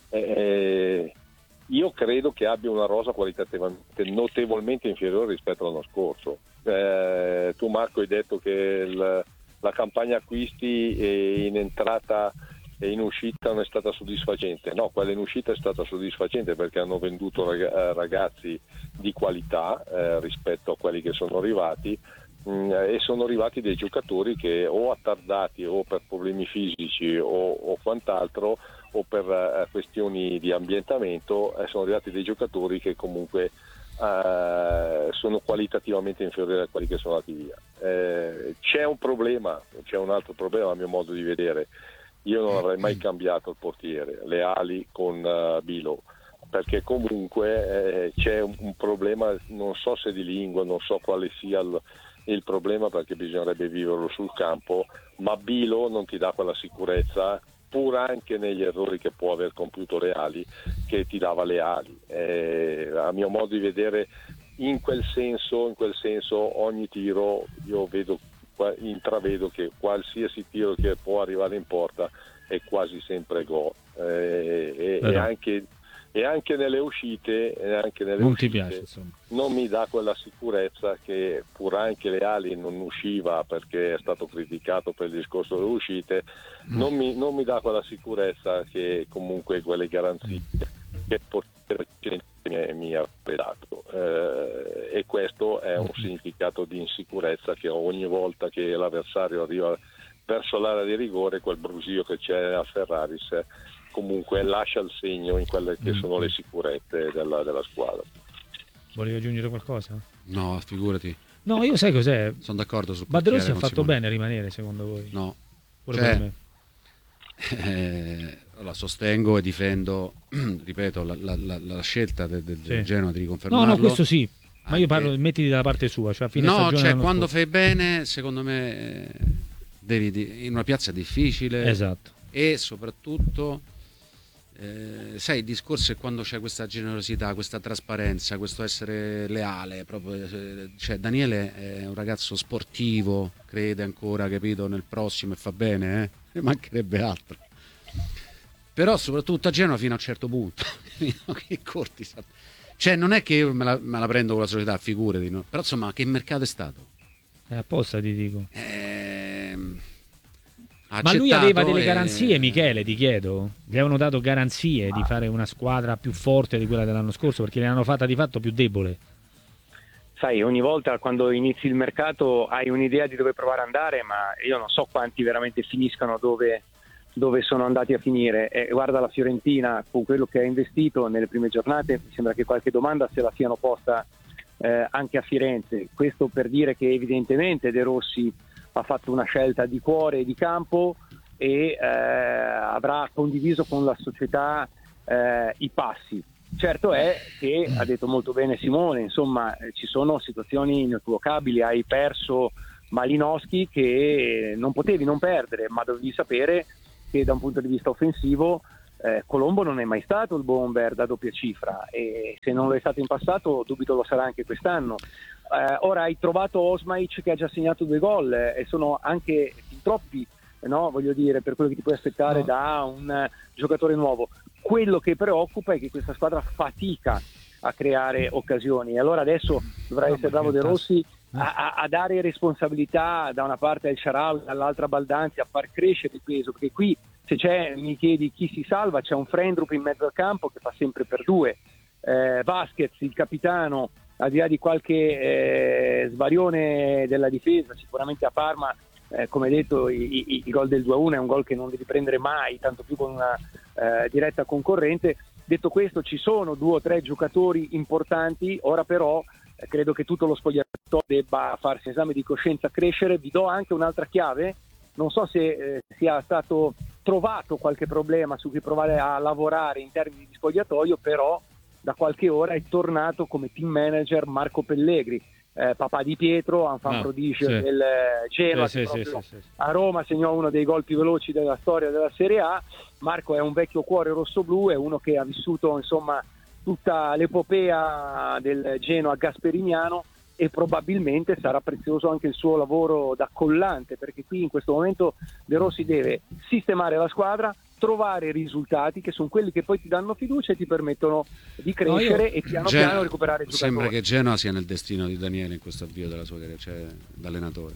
B: Io credo che abbia una rosa qualitativamente notevolmente inferiore rispetto all'anno scorso. Tu Marco hai detto che la campagna acquisti in entrata e in uscita non è stata soddisfacente. No, quella in uscita è stata soddisfacente perché hanno venduto ragazzi di qualità rispetto a quelli che sono arrivati, e sono arrivati dei giocatori che o attardati o per problemi fisici o quant'altro o per questioni di ambientamento, sono arrivati dei giocatori che comunque sono qualitativamente inferiori a quelli che sono andati via. C'è un altro problema a mio modo di vedere. Io non avrei mai cambiato il portiere, le ali con Bilo, perché comunque c'è un problema, non so se di lingua, non so quale sia il problema, perché bisognerebbe viverlo sul campo, ma Bilo non ti dà quella sicurezza, pur anche negli errori che può aver compiuto Reali, che ti dava le ali. A mio modo di vedere, in quel senso ogni tiro io intravedo che qualsiasi tiro che può arrivare in porta è quasi sempre gol, e anche nelle uscite,
A: non ti piace, insomma.
B: Non mi dà quella sicurezza che, pur anche Leali non usciva perché è stato criticato per il discorso delle uscite, non mi dà quella sicurezza che comunque quelle garanzie che mi ha dato, e questo è un significato di insicurezza che ogni volta che l'avversario arriva verso l'area di rigore, quel brusio che c'è a Ferraris comunque lascia il segno in quelle che sono le sicurezze della squadra.
A: Volevi aggiungere qualcosa?
C: No, figurati.
A: No, io sai cos'è?
C: Sono d'accordo sul
A: De Rossi ha fatto
C: Simone.
A: bene a rimanere, secondo voi?
C: No.
A: Pure per
C: me. La sostengo e difendo, ripeto, la scelta del Genoa di riconfermarlo.
A: No, questo sì. Ma io parlo, mettiti dalla parte sua, cioè a fine stagione.
C: No, cioè quando fai bene, secondo me devi in una piazza difficile.
A: Esatto.
C: E soprattutto sai, il discorso è quando c'è questa generosità, questa trasparenza, questo essere leale proprio, cioè Daniele è un ragazzo sportivo, crede ancora, capito, nel prossimo e fa bene, ne mancherebbe altro. Però soprattutto a Genova fino a un certo punto che Corti sa. Cioè non è che io me la prendo con la società, figurati, no? Però insomma, che mercato è stato?
A: Apposta ti dico. Ma lui aveva delle garanzie, Michele, ti chiedo? Gli avevano dato garanzie di fare una squadra più forte di quella dell'anno scorso, perché l'hanno fatta di fatto più debole?
G: Sai, ogni volta quando inizi il mercato hai un'idea di dove provare ad andare, ma io non so quanti veramente finiscano dove sono andati a finire. Guarda la Fiorentina, con quello che ha investito nelle prime giornate, mi sembra che qualche domanda se la siano posta anche a Firenze. Questo per dire che evidentemente De Rossi ha fatto una scelta di cuore e di campo, e avrà condiviso con la società i passi. Certo è che, ha detto molto bene Simone, insomma, ci sono situazioni inequivocabili. Hai perso Malinowski che non potevi non perdere, ma dovevi sapere che da un punto di vista offensivo Colombo non è mai stato il bomber da doppia cifra, e se non lo è stato in passato dubito lo sarà anche quest'anno. Ora hai trovato Osmaic che ha già segnato 2 gol e sono anche fin troppi, no? Voglio dire, per quello che ti puoi aspettare da un giocatore nuovo. Quello che preoccupa è che questa squadra fatica a creare occasioni, e allora adesso dovrà essere bravo De Rossi a dare responsabilità da una parte al Shaarawy, dall'altra a Baldanzi, a far crescere il peso, perché qui se mi chiedi chi si salva, c'è un Frendrup in mezzo al campo che fa sempre per 2, Vasquez il capitano, al di là di qualche svarione della difesa, sicuramente a Parma, come detto, il gol del 2-1 è un gol che non devi prendere mai, tanto più con una diretta concorrente. Detto questo, ci sono 2 o 3 giocatori importanti. Ora però credo che tutto lo spogliatoio debba farsi esame di coscienza, crescere. Vi do anche un'altra chiave: non so se sia stato trovato qualche problema su cui provare a lavorare in termini di spogliatoio, però da qualche ora è tornato come team manager Marco Pellegri, papà di Pietro, enfant prodigio del Genoa, a Roma segnò uno dei gol più veloci della storia della Serie A. Marco è un vecchio cuore rossoblu, è uno che ha vissuto insomma tutta l'epopea del Genoa gasperiniano, e probabilmente sarà prezioso anche il suo lavoro da collante, perché qui in questo momento De Rossi deve sistemare la squadra, trovare risultati che sono quelli che poi ti danno fiducia e ti permettono di crescere e piano piano recuperare il giocatore.
C: Sembra che Genoa sia nel destino di Daniele in questo avvio della sua carriera, cioè d'allenatore.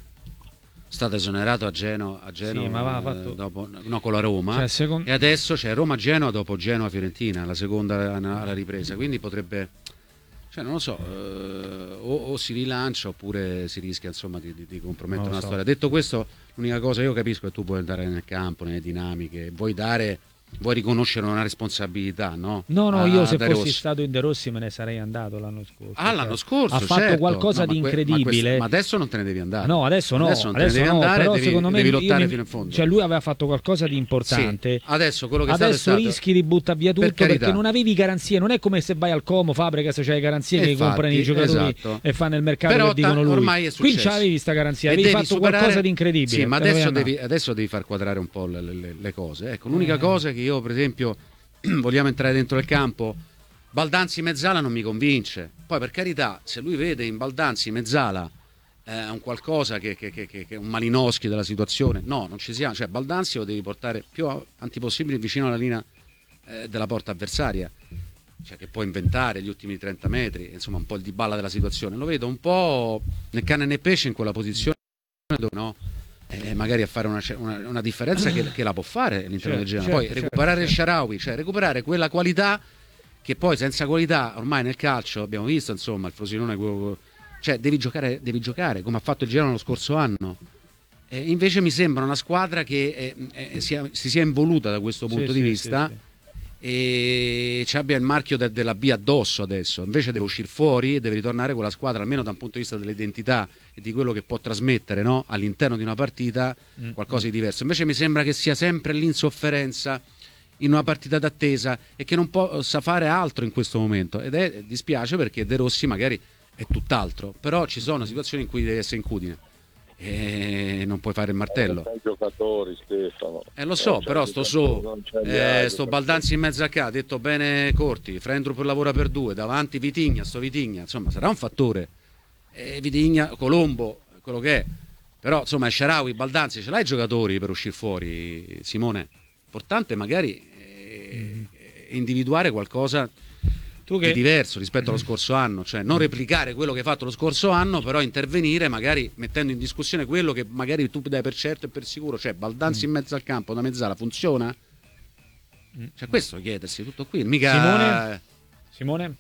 C: È stato esonerato a Genoa sì, ma fatto... dopo, no, con la Roma, e adesso c'è Roma-Genoa dopo Genoa-Fiorentina, la seconda alla ripresa, quindi potrebbe, cioè non lo so, o si rilancia oppure si rischia insomma di compromettere una storia. Detto questo, l'unica cosa io capisco è che tu puoi andare nel campo, nelle dinamiche, vuoi riconoscere una responsabilità, no?
A: No, io se fossi stato in De Rossi me ne sarei andato l'anno scorso.
C: L'anno scorso
A: ha fatto qualcosa di incredibile.
C: Ma adesso non te ne devi andare.
A: No, adesso non te ne devi andare, però secondo me
C: devi lottare fino in fondo.
A: Cioè lui aveva fatto qualcosa di importante.
C: Sì, adesso quello che
A: adesso rischi di buttare via tutto perché non avevi garanzie. Non è come se vai al Como, Fabregas, c'hai garanzie che comprano i giocatori e fanno il mercato, però che dicono lui. Ormai è successo. Qui c'avevi questa garanzia, avevi fatto qualcosa di incredibile.
C: Sì, ma adesso devi far quadrare un po' le cose. Ecco, l'unica cosa che io, per esempio, vogliamo entrare dentro il campo, Baldanzi Mezzala non mi convince. Poi per carità, se lui vede in Baldanzi Mezzala un qualcosa che è un Malinowski della situazione, no, non ci siamo, cioè Baldanzi lo devi portare più avanti possibile vicino alla linea della porta avversaria, cioè che può inventare gli ultimi 30 metri, insomma un po' il Dybala della situazione. Lo vedo un po' né cane né pesce in quella posizione dove no, magari a fare una differenza che la può fare all'interno del Genoa. Poi recuperare il Shaarawy, cioè recuperare quella qualità che poi senza qualità ormai nel calcio abbiamo visto, insomma, il Frosinone, cioè devi giocare come ha fatto il Genoa lo scorso anno. Invece mi sembra una squadra che si sia involuta da questo punto di vista. E ci abbia il marchio della B addosso adesso, invece deve uscire fuori e deve ritornare con la squadra, almeno da un punto di vista dell'identità e di quello che può trasmettere, no? All'interno di una partita qualcosa di diverso. Invece mi sembra che sia sempre l'insofferenza in una partita d'attesa e che non possa fare altro in questo momento, ed dispiace perché De Rossi magari è tutt'altro, però ci sono situazioni in cui devi essere incudine e non puoi fare il martello.
B: Giocatori, Stefano.
C: Lo so, però sto Baldanzi in mezzo a ca, detto bene Corti, Frendrup lavora per 2, davanti Vitigna, insomma sarà un fattore. Vitigna, Colombo, quello che è. Però insomma Shaarawy, Baldanzi, ce l'hai i giocatori per uscire fuori, Simone? Importante magari individuare qualcosa di diverso rispetto allo scorso anno, cioè non replicare quello che hai fatto lo scorso anno, però intervenire magari mettendo in discussione quello che magari tu dai per certo e per sicuro, cioè Baldanzi in mezzo al campo da Mezzala funziona? Cioè questo chiedersi, tutto qui, mica
A: Simone?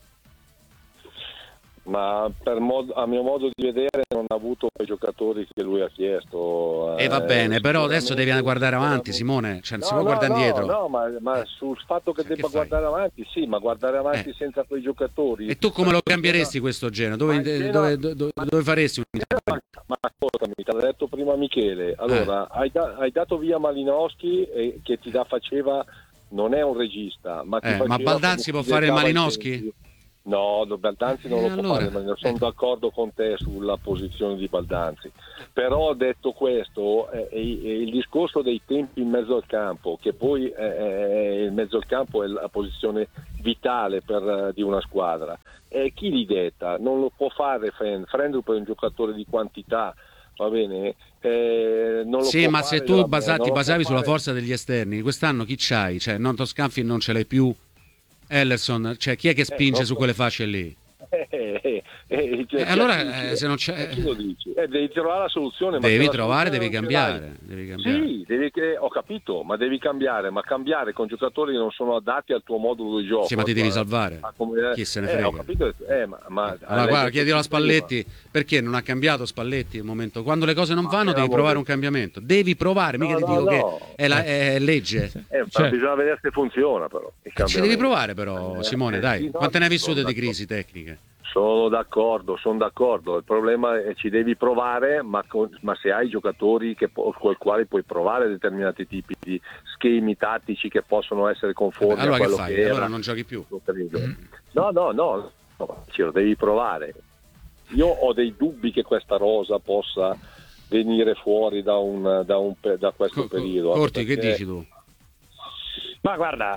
B: Ma a mio modo di vedere non ha avuto quei giocatori che lui ha chiesto.
C: Va bene, però adesso devi guardare avanti, Simone, cioè non si può guardare indietro.
B: No, ma sul fatto che debba guardare avanti, sì, ma guardare avanti senza quei giocatori.
C: E tu come lo cambieresti questo genere? Dove faresti un
B: Ma ascoltami, te l'ha detto prima Michele, allora hai dato via Malinowski che ti faceva, non è un regista, ma ti faceva,
C: ma Baldanzi può fare il Malinowski?
B: No, Baldanzi non lo può
C: allora.
B: fare, sono d'accordo con te sulla posizione di Baldanzi, però detto questo, il discorso dei tempi in mezzo al campo, che poi il mezzo al campo è la posizione vitale di una squadra, chi li detta? Non lo può fare Frendrup è un giocatore di quantità, va bene? Non lo
C: sì,
B: può
C: ma
B: fare,
C: se tu ti
B: ti
C: basavi sulla forza degli esterni, quest'anno chi c'hai? Cioè, Nonto Scanfi non ce l'hai più, Ellerson, cioè chi è che spinge su quelle fasce lì? Allora se non c'è,
B: chi lo dici? Devi trovare la soluzione.
C: Devi
B: ma
C: trovare,
B: devi
C: cambiare.
B: Sì, ho capito, ma devi cambiare, ma cambiare con giocatori che non sono adatti al tuo modulo di gioco.
C: Sì, ma ti devi salvare. Chi se ne frega?
B: Ho capito, ma
C: allora, guarda, chiedilo a Spalletti perché non ha cambiato Spalletti al momento. Quando le cose non vanno devi provare un cambiamento. Devi provare, mica ti dico che è legge.
B: Bisogna vedere se funziona però.
C: Ci devi provare però, Simone, dai. Quante ne hai vissute di crisi tecniche?
B: Sono d'accordo. Il problema è che ci devi provare, ma se hai giocatori con i quali puoi provare determinati tipi di schemi tattici che possono essere conformi
C: allora
B: a quello
C: che fai?
B: che
C: Allora
B: era.
C: non giochi più.
B: No, ce lo devi provare. Io ho dei dubbi che questa rosa possa venire fuori da questo periodo.
C: Corti, che dici tu?
G: Ma guarda,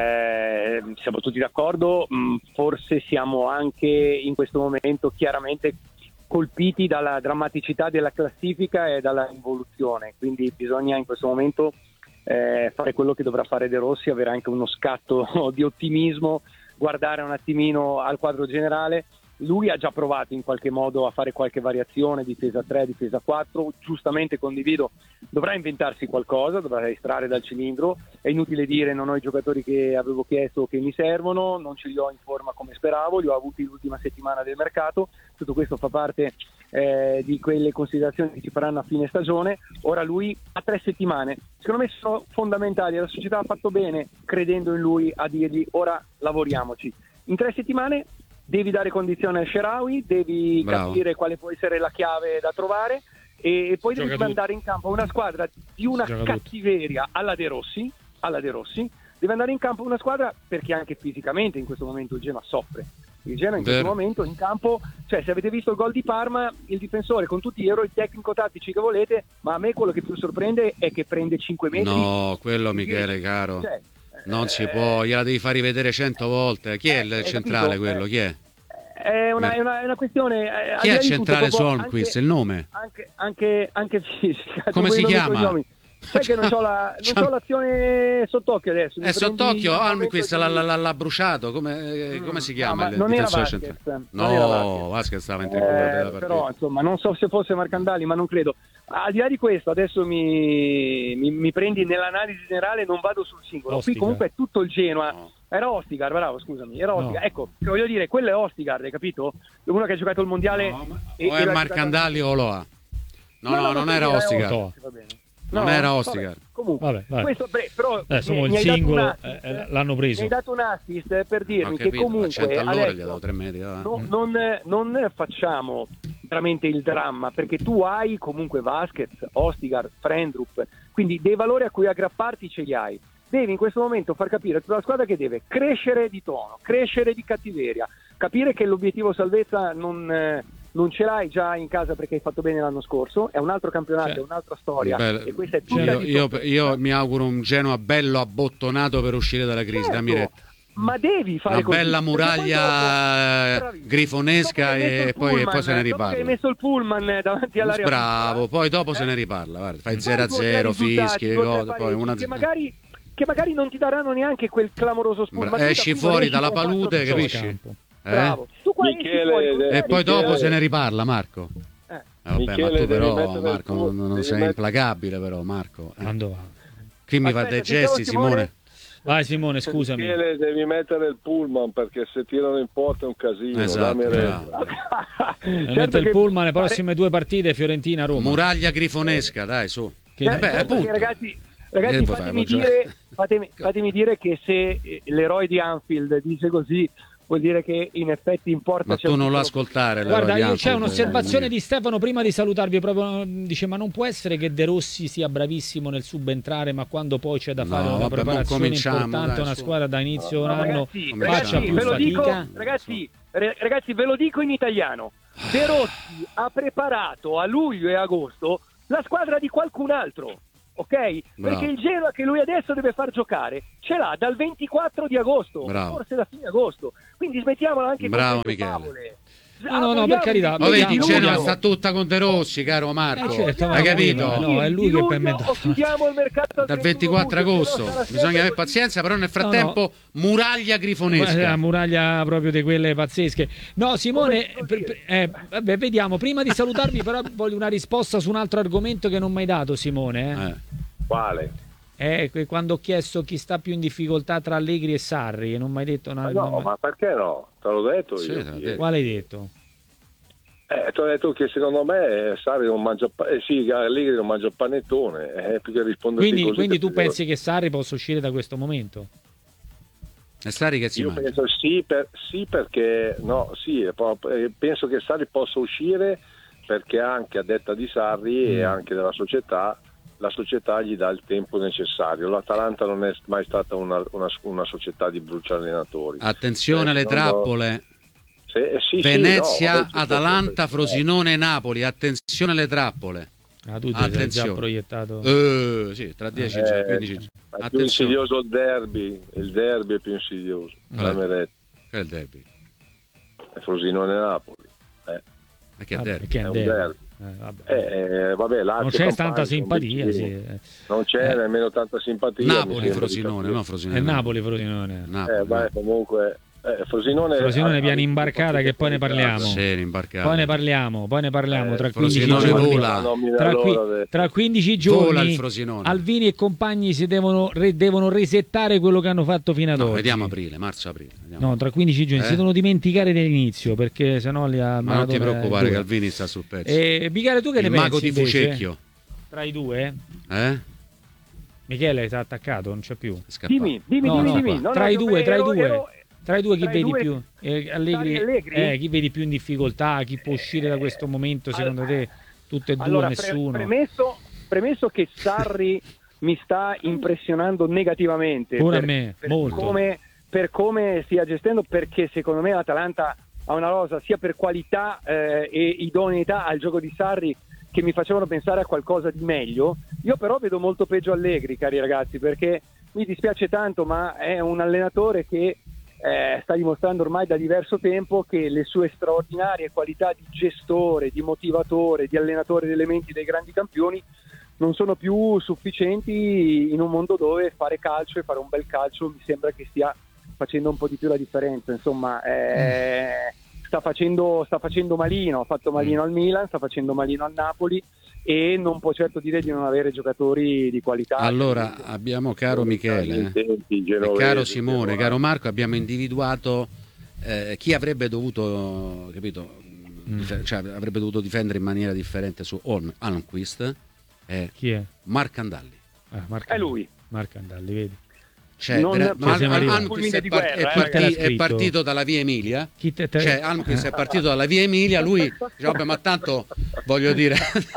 G: siamo tutti d'accordo, forse siamo anche in questo momento chiaramente colpiti dalla drammaticità della classifica e dalla involuzione, quindi bisogna in questo momento fare quello che dovrà fare De Rossi, avere anche uno scatto di ottimismo, guardare un attimino al quadro generale. Lui ha già provato in qualche modo a fare qualche variazione, difesa 3, difesa 4, giustamente condivido, dovrà inventarsi qualcosa, dovrà estrarre dal cilindro, è inutile dire non ho i giocatori che avevo chiesto che mi servono, non ce li ho in forma come speravo, li ho avuti l'ultima settimana del mercato, tutto questo fa parte di quelle considerazioni che ci faranno a fine stagione. Ora lui ha 3 settimane, secondo me sono fondamentali, la società ha fatto bene credendo in lui a dirgli ora lavoriamoci, in 3 settimane devi dare condizione al Shaarawy, devi capire quale può essere la chiave da trovare e poi devi mandare in campo una squadra di una cattiveria alla De Rossi, deve andare in campo una squadra perché anche fisicamente in questo momento il Genoa soffre. Il Genoa in questo momento in campo, cioè se avete visto il gol di Parma, il difensore con tutti gli errori tecnico-tattici che volete, ma a me quello che più sorprende è che prende 5 metri.
C: No, quello Michele, caro. Non si può, gliela devi far rivedere 100 volte. Chi è il centrale quello? Chi è?
G: È una questione.
C: Chi è il centrale su Holmquist? Il nome?
G: Anche
C: come si chiama?
G: Sai che non c'ho l'azione sott'occhio adesso.
C: È sott'occhio, Holmquist l'ha bruciato. Come si chiama?
G: Non era Vasquez.
C: No, Vasquez stava in tribuna.
G: Però insomma, non so se fosse Marcandali, ma non credo. Al di là di questo, adesso mi prendi nell'analisi generale, non vado sul singolo.
A: Ostigar.
G: Qui comunque è tutto il Genoa. No. Era Ostigar, bravo, scusami, era Ostigar. No. Ecco, voglio dire, quello è Ostigar, hai capito? Uno che ha giocato il mondiale.
C: O è Marcandali o Loa. No, non era Ostigar. Non era Ostigar.
G: Comunque,
A: vabbè.
G: Questo, però
A: il singolo l'hanno preso.
G: Mi hai dato un assist per dirmi che comunque adesso
C: 3 metri,
G: non facciamo veramente il dramma, perché tu hai comunque Vasquez, Ostigar, Frendrup, quindi dei valori a cui aggrapparti ce li hai. Devi in questo momento far capire a tutta la squadra che deve crescere di tono, crescere di cattiveria, capire che l'obiettivo salvezza non ce l'hai già in casa perché hai fatto bene l'anno scorso, è un altro campionato, è un'altra storia. E questa è tutta
C: io mi auguro un Genoa bello abbottonato per uscire dalla crisi, dammi retta.
G: Ma devi fare
C: una
G: così,
C: bella muraglia grifonesca e poi se ne riparla.
G: Hai messo il pullman davanti all'area.
C: Bravo, poi dopo se ne riparla, guarda, fai 0-0, fischi e cose, poi una
G: che magari non ti daranno neanche quel clamoroso spunto.
C: Esci fuori dalla palude, capisci?
G: Bravo.
C: E poi dopo se ne riparla, Marco. Vabbè, ma tu però, Marco, non sei implacabile, però, Marco. Qui mi fa dei gesti, Simone.
A: Vai Simone, scusami.
B: Michele, devi mettere il pullman perché se tirano in porta è un casino.
C: Esatto.
A: Mette il pullman le prossime 2 partite Fiorentina-Roma.
C: Muraglia grifonesca, dai, su.
G: Ragazzi, fatemi dire che se l'eroe di Anfield dice così, vuol dire che in effetti importa.
C: Ma tu non lo ascoltare.
A: Guarda, c'è un'osservazione di Stefano prima di salutarvi, proprio dice: ma non può essere che De Rossi sia bravissimo nel subentrare, ma quando poi c'è da fare una preparazione importante, una squadra da inizio anno faccia più fatica?
G: Ragazzi, ve lo dico in italiano: De Rossi ha preparato a luglio e agosto la squadra di qualcun altro. Ok?
C: Bravo.
G: Perché il Genoa che lui adesso deve far giocare ce l'ha dal 24 di agosto,
C: Bravo.
G: forse da fine agosto. Quindi smettiamola anche
C: Bravo,
G: con queste
C: Michele.
G: favole.
A: No, per carità.
C: Ma vedi,
A: Vediamo,
C: Genoa
A: vediamo.
C: sta tutta con De Rossi, caro Marco.
A: Certo,
C: hai capito?
A: No, è lui che per me
G: chiudiamo il mercato
C: dal 24 agosto bisogna avere pazienza, però nel frattempo muraglia grifonesca,
A: la muraglia proprio di quelle pazzesche. No, Simone, vabbè, vediamo. Prima di salutarmi, però, voglio una risposta su un altro argomento che non mi hai dato, Simone.
B: Quale?
A: Quando ho chiesto chi sta più in difficoltà tra Allegri e Sarri, e non mi hai detto una...
B: ma perché no? Te l'ho detto
C: Sì,
B: io.
C: te l'ho detto.
A: Quale hai detto?
B: Ti ho detto che secondo me Sarri non mangia Allegri non mangia panettone, perché risponde così.
A: Quindi tu pensi che Sarri possa uscire da questo momento?
C: E Sarri che si
B: Io
C: mangia?
B: penso perché penso che Sarri possa uscire perché anche a detta di Sarri e anche della società, la società gli dà il tempo necessario. L'Atalanta non è mai stata una società di bruciare allenatori.
C: Attenzione alle trappole. Venezia, Atalanta, Frosinone, Napoli. Attenzione alle trappole.
A: Tu ti sei già proiettato.
C: Sì, tra 10 e 15.
B: È più insidioso il derby è più insidioso.
C: Che è il derby?
B: È Frosinone Napoli.
C: Ma che è derby?
A: Che è un derby.
B: Vabbè,
A: non c'è tanta simpatia,
B: non c'è nemmeno tanta simpatia.
C: Napoli Frosinone, no Frosinone.
A: È Napoli Frosinone.
B: Comunque
A: Frosinone viene imbarcata, che poi ne parliamo. Poi ne parliamo tra 15 giorni. Tra 15 giorni Alvini e compagni si devono resettare quello che hanno fatto fino ad oggi.
C: Vediamo marzo-aprile.
A: No, tra 15 giorni si devono dimenticare dell'inizio, perché sennò li ha...
C: Ma non ti preoccupare che Alvini sta sul pezzo.
A: Michele, tu che ne pensi?
C: Il mago di Fucecchio.
A: Tra i due? Michele, ti ha attaccato, non c'è più.
G: Dimmi.
A: Tra i due chi vedi più? Allegri? Chi vedi più in difficoltà? Chi può uscire da questo momento secondo te? Tutte e due, nessuno?
G: Premesso che Sarri mi sta impressionando negativamente.
A: Pure a me, molto.
G: Per come stia gestendo, perché secondo me l'Atalanta ha una rosa sia per qualità e idoneità al gioco di Sarri che mi facevano pensare a qualcosa di meglio. Io però vedo molto peggio Allegri, cari ragazzi, perché mi dispiace tanto, ma è un allenatore che sta dimostrando ormai da diverso tempo che le sue straordinarie qualità di gestore, di motivatore, di allenatore di elementi dei grandi campioni non sono più sufficienti in un mondo dove fare calcio e fare un bel calcio mi sembra che stia facendo un po' di più la differenza. Insomma, sta facendo malino, ha fatto malino al Milan, sta facendo malino al Napoli e non può certo dire di non avere giocatori di qualità.
C: Allora abbiamo, caro Michele, caro Simone, caro Marco, abbiamo individuato chi avrebbe dovuto, capito, cioè avrebbe dovuto difendere in maniera differente su Almqvist.
A: Chi è?
C: Marcandalli.
G: È lui.
A: Marcandalli, vedi?
C: Almqvist è partito dalla via Emilia. Almqvist è partito dalla via Emilia. Lui dice: vabbè, ma tanto voglio dire,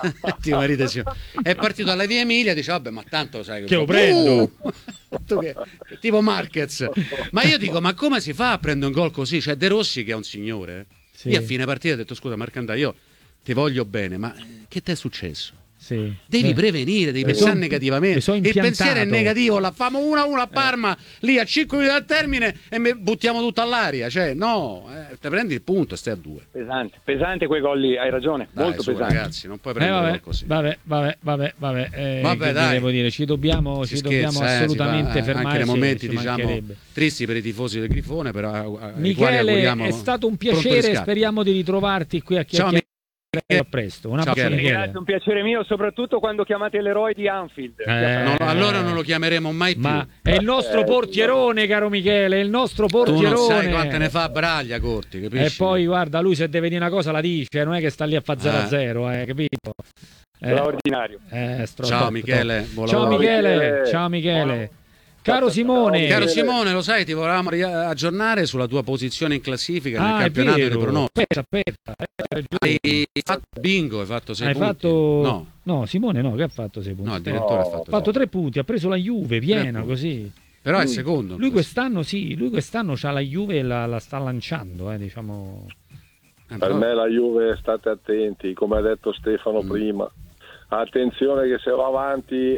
C: è partito dalla via Emilia. Dice: vabbè, ma tanto sai
A: che lo prendo.
C: Tipo Marquez. Ma io dico: ma come si fa a prendere un gol così? C'è De Rossi che è un signore. Io a fine partita ho detto: scusa, Marcandà, io ti voglio bene, ma che ti è successo? Devi prevenire, devi pensare negativamente. Il pensiero è negativo, la famo 1-1 a Parma, lì a 5 minuti dal termine e buttiamo tutto all'aria. Cioè, no, te prendi il punto, stai a 2.
G: Pesante quei gol lì, hai ragione.
C: Dai,
G: molto pesante.
C: Ragazzi, non puoi prendere così.
A: Vabbè,
C: dai.
A: Devo dire, ci dobbiamo assolutamente fermare.
C: Anche nei momenti, diciamo, tristi per i tifosi del Grifone, però
A: Michele, è stato un piacere, speriamo di ritrovarti qui a chiacchierare. A presto,
G: grazie, un piacere mio, soprattutto quando chiamate l'eroe di Anfield.
C: Allora non lo chiameremo mai più.
A: Ma è il nostro portierone, caro Michele, è il nostro portierone.
C: Tu non sai quante ne fa Braglia, Corti, capisci?
A: E poi guarda, lui se deve dire una cosa la dice, non è che sta lì a fare 0-0, capito?
G: Straordinario.
C: Ciao Michele.
A: Ciao Michele. Caro Simone,
C: Caro Simone, lo sai, ti volevamo aggiornare sulla tua posizione in classifica nel
A: è
C: campionato
A: vero.
C: di pronostici.
A: Aspetta,
C: Hai fatto bingo, hai fatto 6
A: hai
C: punti.
A: fatto no, Simone no, che ha fatto 6 punti.
C: No, il direttore ha
A: ha
C: fatto
A: fatto 3 punti, ha preso la Juve piena
C: punti.
A: così.
C: Però è il secondo.
A: Lui quest'anno c'ha la Juve e la sta lanciando, diciamo.
B: Per me la Juve, state attenti, come ha detto Stefano prima. Attenzione che se va avanti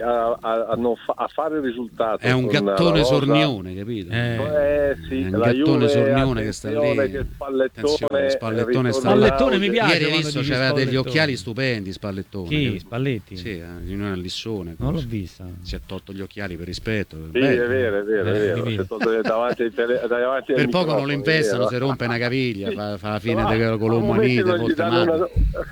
B: a fare il risultato
C: è un
B: con
C: gattone
B: la rosa,
C: sornione, capito?
B: sì,
C: è un
B: la
C: gattone
B: Juve,
C: sornione che sta lì.
B: attenzione che
C: Spallettone sta
A: Spallettone mi piace.
C: Ieri hai
A: quando
C: visto
A: dici
C: c'aveva degli
A: Spallettone.
C: occhiali stupendi Spallettone.
A: Chi?
C: capito?
A: Spalletti?
C: Sì, in una Lissone.
A: Non l'ho vista.
C: Si è tolto gli occhiali per rispetto.
B: Sì,
C: Bello.
B: è vero.
A: mi
B: Se tolto davanti davanti
C: Per
B: ai
C: poco non
B: microfoni,
C: lo impestano,
B: è
C: si
B: vero.
C: rompe una caviglia, fa la fine
B: Ma-
C: di con
B: a momenti
C: l'umanite,
B: non gli
C: volte
B: danno
C: male.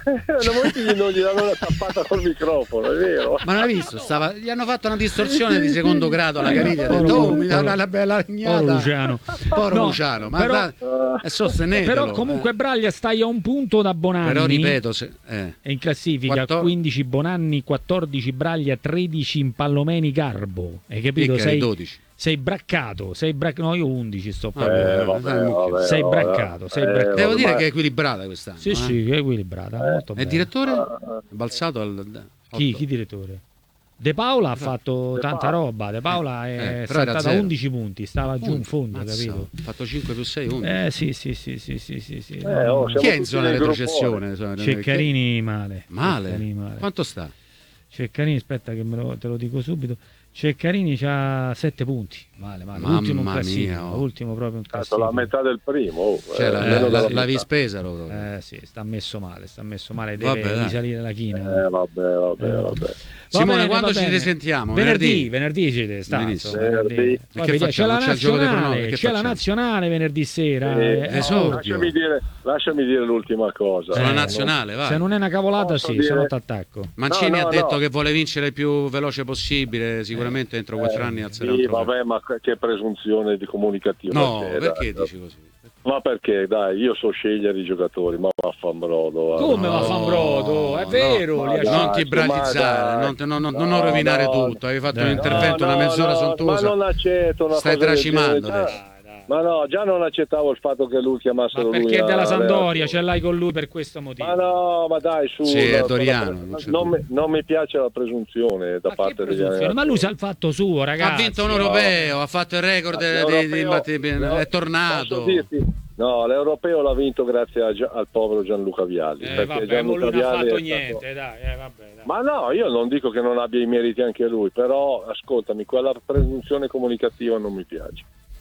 B: a momenti non gli danno una tappata col microfono, è vero.
C: Ma non hai visto? Gli hanno fatto una distorsione di secondo grado alla caviglia. Ha detto, mi dà una bella legnata.
A: Povero Luciano.
C: Povero
A: No,
C: Luciano, ma
A: però-
C: è sostenetelo.
A: Però comunque Braglia stai a un punto da Bonanni.
C: Però ripeto,
A: È in classifica
C: 14
A: 15 Bonanni, 14 Braglia, 13 Impallomeni Garbo. Hai capito?
C: Picca di 12.
A: Sei braccato, no, io 11 sto
C: Vabbè,
A: parlando.
C: vabbè,
A: sei braccato, sei braccato.
C: Devo dire
B: ormai-
C: che è equilibrata quest'anno.
A: Sì, sì, è equilibrata, molto
C: E
A: bene.
C: il direttore? È balzato al
A: Chi direttore? De Paola ha fatto tanta roba. De Paola è
C: però era
A: saltata
C: zero.
A: 11 punti, stava giù in fondo, capito?
C: Ha fatto 5 più 6, 11.
A: Sì.
B: siamo
C: Chi è in
B: tutti
C: zona
B: nei
C: retrocessione?
A: Ceccarini male.
C: Male?
A: Ceccarini male.
C: Quanto sta?
A: Ceccarini, aspetta che te lo dico subito. Ceccarini c'ha 7 punti. Male.
C: Mamma
A: Ultimo in classifica.
C: mia, oh.
A: Ultimo proprio in
B: Stato
A: classifica.
B: la metà del primo.
C: Cioè,
B: meno della
C: la
B: metà.
C: Vispesaro.
A: Sì, sta messo male, deve
C: Vabbè, dai.
A: risalire la china.
B: Vabbè.
C: Simone,
A: bene,
C: quando
A: va
C: ci
A: bene.
C: risentiamo?
A: Venerdì ci sta.
C: Benissimo.
A: insomma,
B: Venerdì.
A: Poi
C: Che
A: vediamo, c'è
C: facciamo?
A: la
C: C'è il gioco dei
A: nazionale,
C: pronostici, che
A: c'è la
C: facciamo?
A: nazionale venerdì sera.
C: Esordio.
B: Lasciami dire l'ultima cosa.
C: Sulla nazionale, vai.
A: Se non è una cavolata,
B: Posso
A: sì,
B: dire-
A: se no t'attacco.
C: Mancini
B: No,
C: ha detto
B: no.
C: che vuole vincere il più veloce possibile, sicuramente entro 4 anni alzerà un
B: Sì,
C: trofeo.
B: vabbè, ma che presunzione di comunicativa.
C: No,
B: c'è,
C: perché
B: dai.
C: dici così?
B: Ma perché, dai, io so scegliere i giocatori, ma vaffanbrodo.
A: Come
C: No,
A: va Fanbrodo? È
C: no,
A: vero,
B: ma
A: li ha
B: dai,
C: Non ti
B: ma
C: bratizzare,
B: dai.
C: non rovinare
B: No,
C: tutto. Hai fatto
A: Dai.
C: un intervento, una mezz'ora
B: Ma
C: sontuosa.
B: non accetto una
C: Stai
B: cosa del
C: tracimando
B: genere.
C: adesso.
B: Ma no, già non accettavo il fatto che lui chiamasse
A: Ma
B: lui.
A: perché è della
B: a-
A: Sampdoria, ce l'hai con lui per questo motivo.
B: Ma no, ma dai, su.
C: Sì, è
B: no,
C: Doriano,
B: no,
C: non c'è
B: non mi piace la presunzione da
A: Ma che
B: parte degli
A: presunzione?
B: allenatori.
A: Ma lui sa il fatto suo, ragazzi.
C: Ha vinto un europeo, ha fatto il record è tornato.
B: Posso dirti? No, l'europeo l'ha vinto grazie al povero Gianluca Vialli. perché
A: Vabbè,
B: Gianluca
A: lui non ha
B: Vialli
A: fatto
B: è stato-
A: niente, dai, vabbè, dai.
B: Ma no, io non dico che non abbia i meriti anche lui, però ascoltami, quella presunzione comunicativa non mi piace.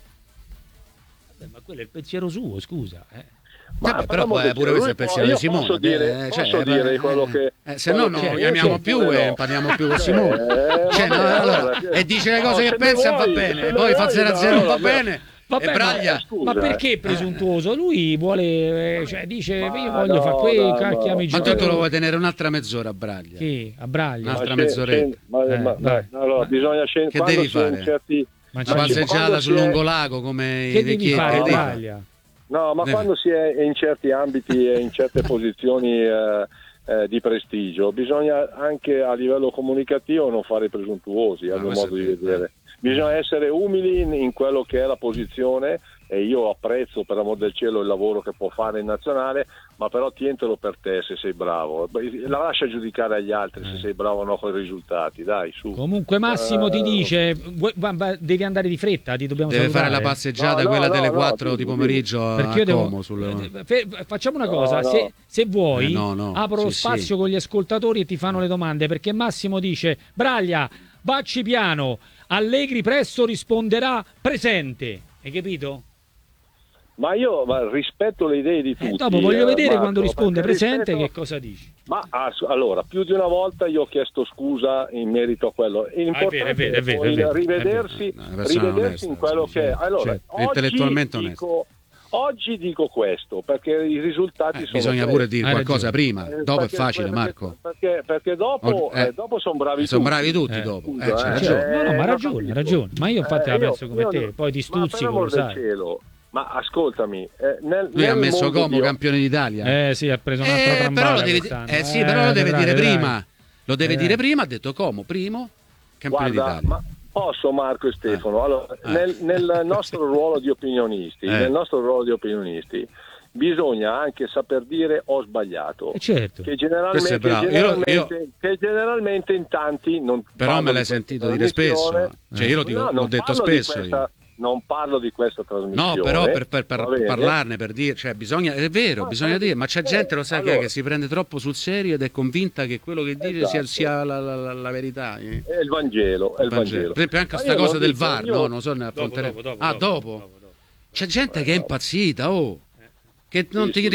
A: Vabbè, ma quello è il pensiero suo, scusa.
C: Vabbè, però
B: per amor
C: pure
B: di
C: questo è il
B: Dio,
C: pensiero di
B: io
C: Simone.
B: Posso dire quello che...
C: se no non
B: quello che-
C: chiamiamo più e parliamo più con Simone. Cioè,
B: vabbè,
C: allora,
B: allora,
C: e dice le cose che
B: se
C: pensa
B: ne
C: va
B: vuoi,
C: bene,
B: se
C: e
B: ne
C: poi fa
B: vuoi,
C: 0-0
B: no,
C: va
B: vabbè.
C: bene.
A: Vabbè,
C: E Braglia.
B: scusa,
A: ma perché presuntuoso? Lui vuole, cioè dice
B: Ma
A: io voglio
B: no,
A: fare quello,
B: no,
A: chiami i
C: Ma tu te lo
A: giocatori.
C: vuoi tenere un'altra mezz'ora a Braglia?
A: Chi? A Braglia?
C: Un'altra
B: Ma
C: mezz'oretta.
A: vai.
B: allora, bisogna scendere.
C: Che
B: quando
C: devi
B: si è in
C: fare?
B: certi-
A: Ma
C: Una
A: c'è-
C: passeggiata
B: quando
C: sul
B: si è-
C: lungolago come
A: che
C: i
A: devi
C: vecchietti.
A: fare a
C: Che devi
A: Braglia?
B: No, ma quando si è in certi ambiti e in certe posizioni di prestigio, bisogna anche a livello comunicativo non fare presuntuosi, a mio
C: questo
B: modo
C: è
B: di
C: vero,
B: vedere. Bisogna essere umili in quello che è la posizione, e io apprezzo per amor del cielo il lavoro che può fare in nazionale, ma però tientelo per te se sei bravo. La lascia giudicare agli altri se sei bravo o no con i risultati, dai, su.
A: Comunque Massimo ti dice devi andare di fretta, ti dobbiamo
C: Deve
A: salutare.
C: fare la passeggiata
B: No,
C: quella
B: no,
C: delle
B: no,
C: 4 di pomeriggio
A: Perché
C: a
A: io devo
C: Como
A: facciamo una cosa,
B: no.
A: se vuoi
C: no,
A: apro lo
C: sì,
A: spazio con gli ascoltatori e ti fanno le domande, perché Massimo dice Braglia, vacci piano, Allegri presto risponderà presente, hai capito?
B: Ma io rispetto le idee di tutti.
A: Dopo voglio vedere
B: Marco,
A: quando risponde
B: perché
A: presente
B: rispetto-
A: che cosa dici.
B: Ma allora, più di una volta io ho chiesto scusa in merito a quello. L'importante
A: è vero, è vero,
B: poi
A: è vero.
B: rivedersi,
C: È vero. Una persona onesta,
B: in quello
C: sì,
B: che è. Allora,
A: certo.
C: Intellettualmente
B: oggi dico questo, perché i risultati sono
C: bisogna
B: questi.
C: pure dire
A: Hai
C: qualcosa
A: ragione.
C: prima, dopo è facile, Marco.
B: Perché dopo sono bravi
C: Sono
B: tutti.
C: bravi tutti dopo.
B: Scusa,
C: C'è
A: C'ha
C: ragione.
A: ragione. No, ma ha
B: non
A: ragione,
B: capisco.
A: ha ragione. Ma io infatti la
B: io-
A: penso come
B: io
A: te,
B: no.
A: poi ti
B: Ma per
A: stuzzico,
B: amor
A: lo
B: del
A: sai.
B: cielo, ma ascoltami,
C: Lui ha messo
B: mondo
C: Como
B: di-
C: campione d'Italia.
A: Sì, ha preso un'altra
C: Però
A: trambata
C: lo deve,
A: quest'anno.
C: sì, però lo deve
A: vedrai,
C: dire
A: vedrai.
C: prima. Lo deve dire prima, ha detto Como, primo campione
B: Guarda,
C: d'Italia.
B: Posso, Marco e Stefano? Allora, nel nostro ruolo di opinionisti, bisogna anche saper dire ho sbagliato.
A: Certo.
B: Che generalmente in tanti non.
C: Però me l'hai sentito dire spesso. Cioè io l'ho detto spesso.
B: Non parlo di questa trasmissione.
C: No, però per parlarne, per dire, cioè è vero, bisogna dire, ma c'è gente, lo sai, che si prende troppo sul serio ed è convinta che quello che dice sia la verità.
B: È il Vangelo.
C: Per esempio anche questa cosa del VAR, no? Non so, ne affronteremo. Dopo. C'è gente che è impazzita, che non ti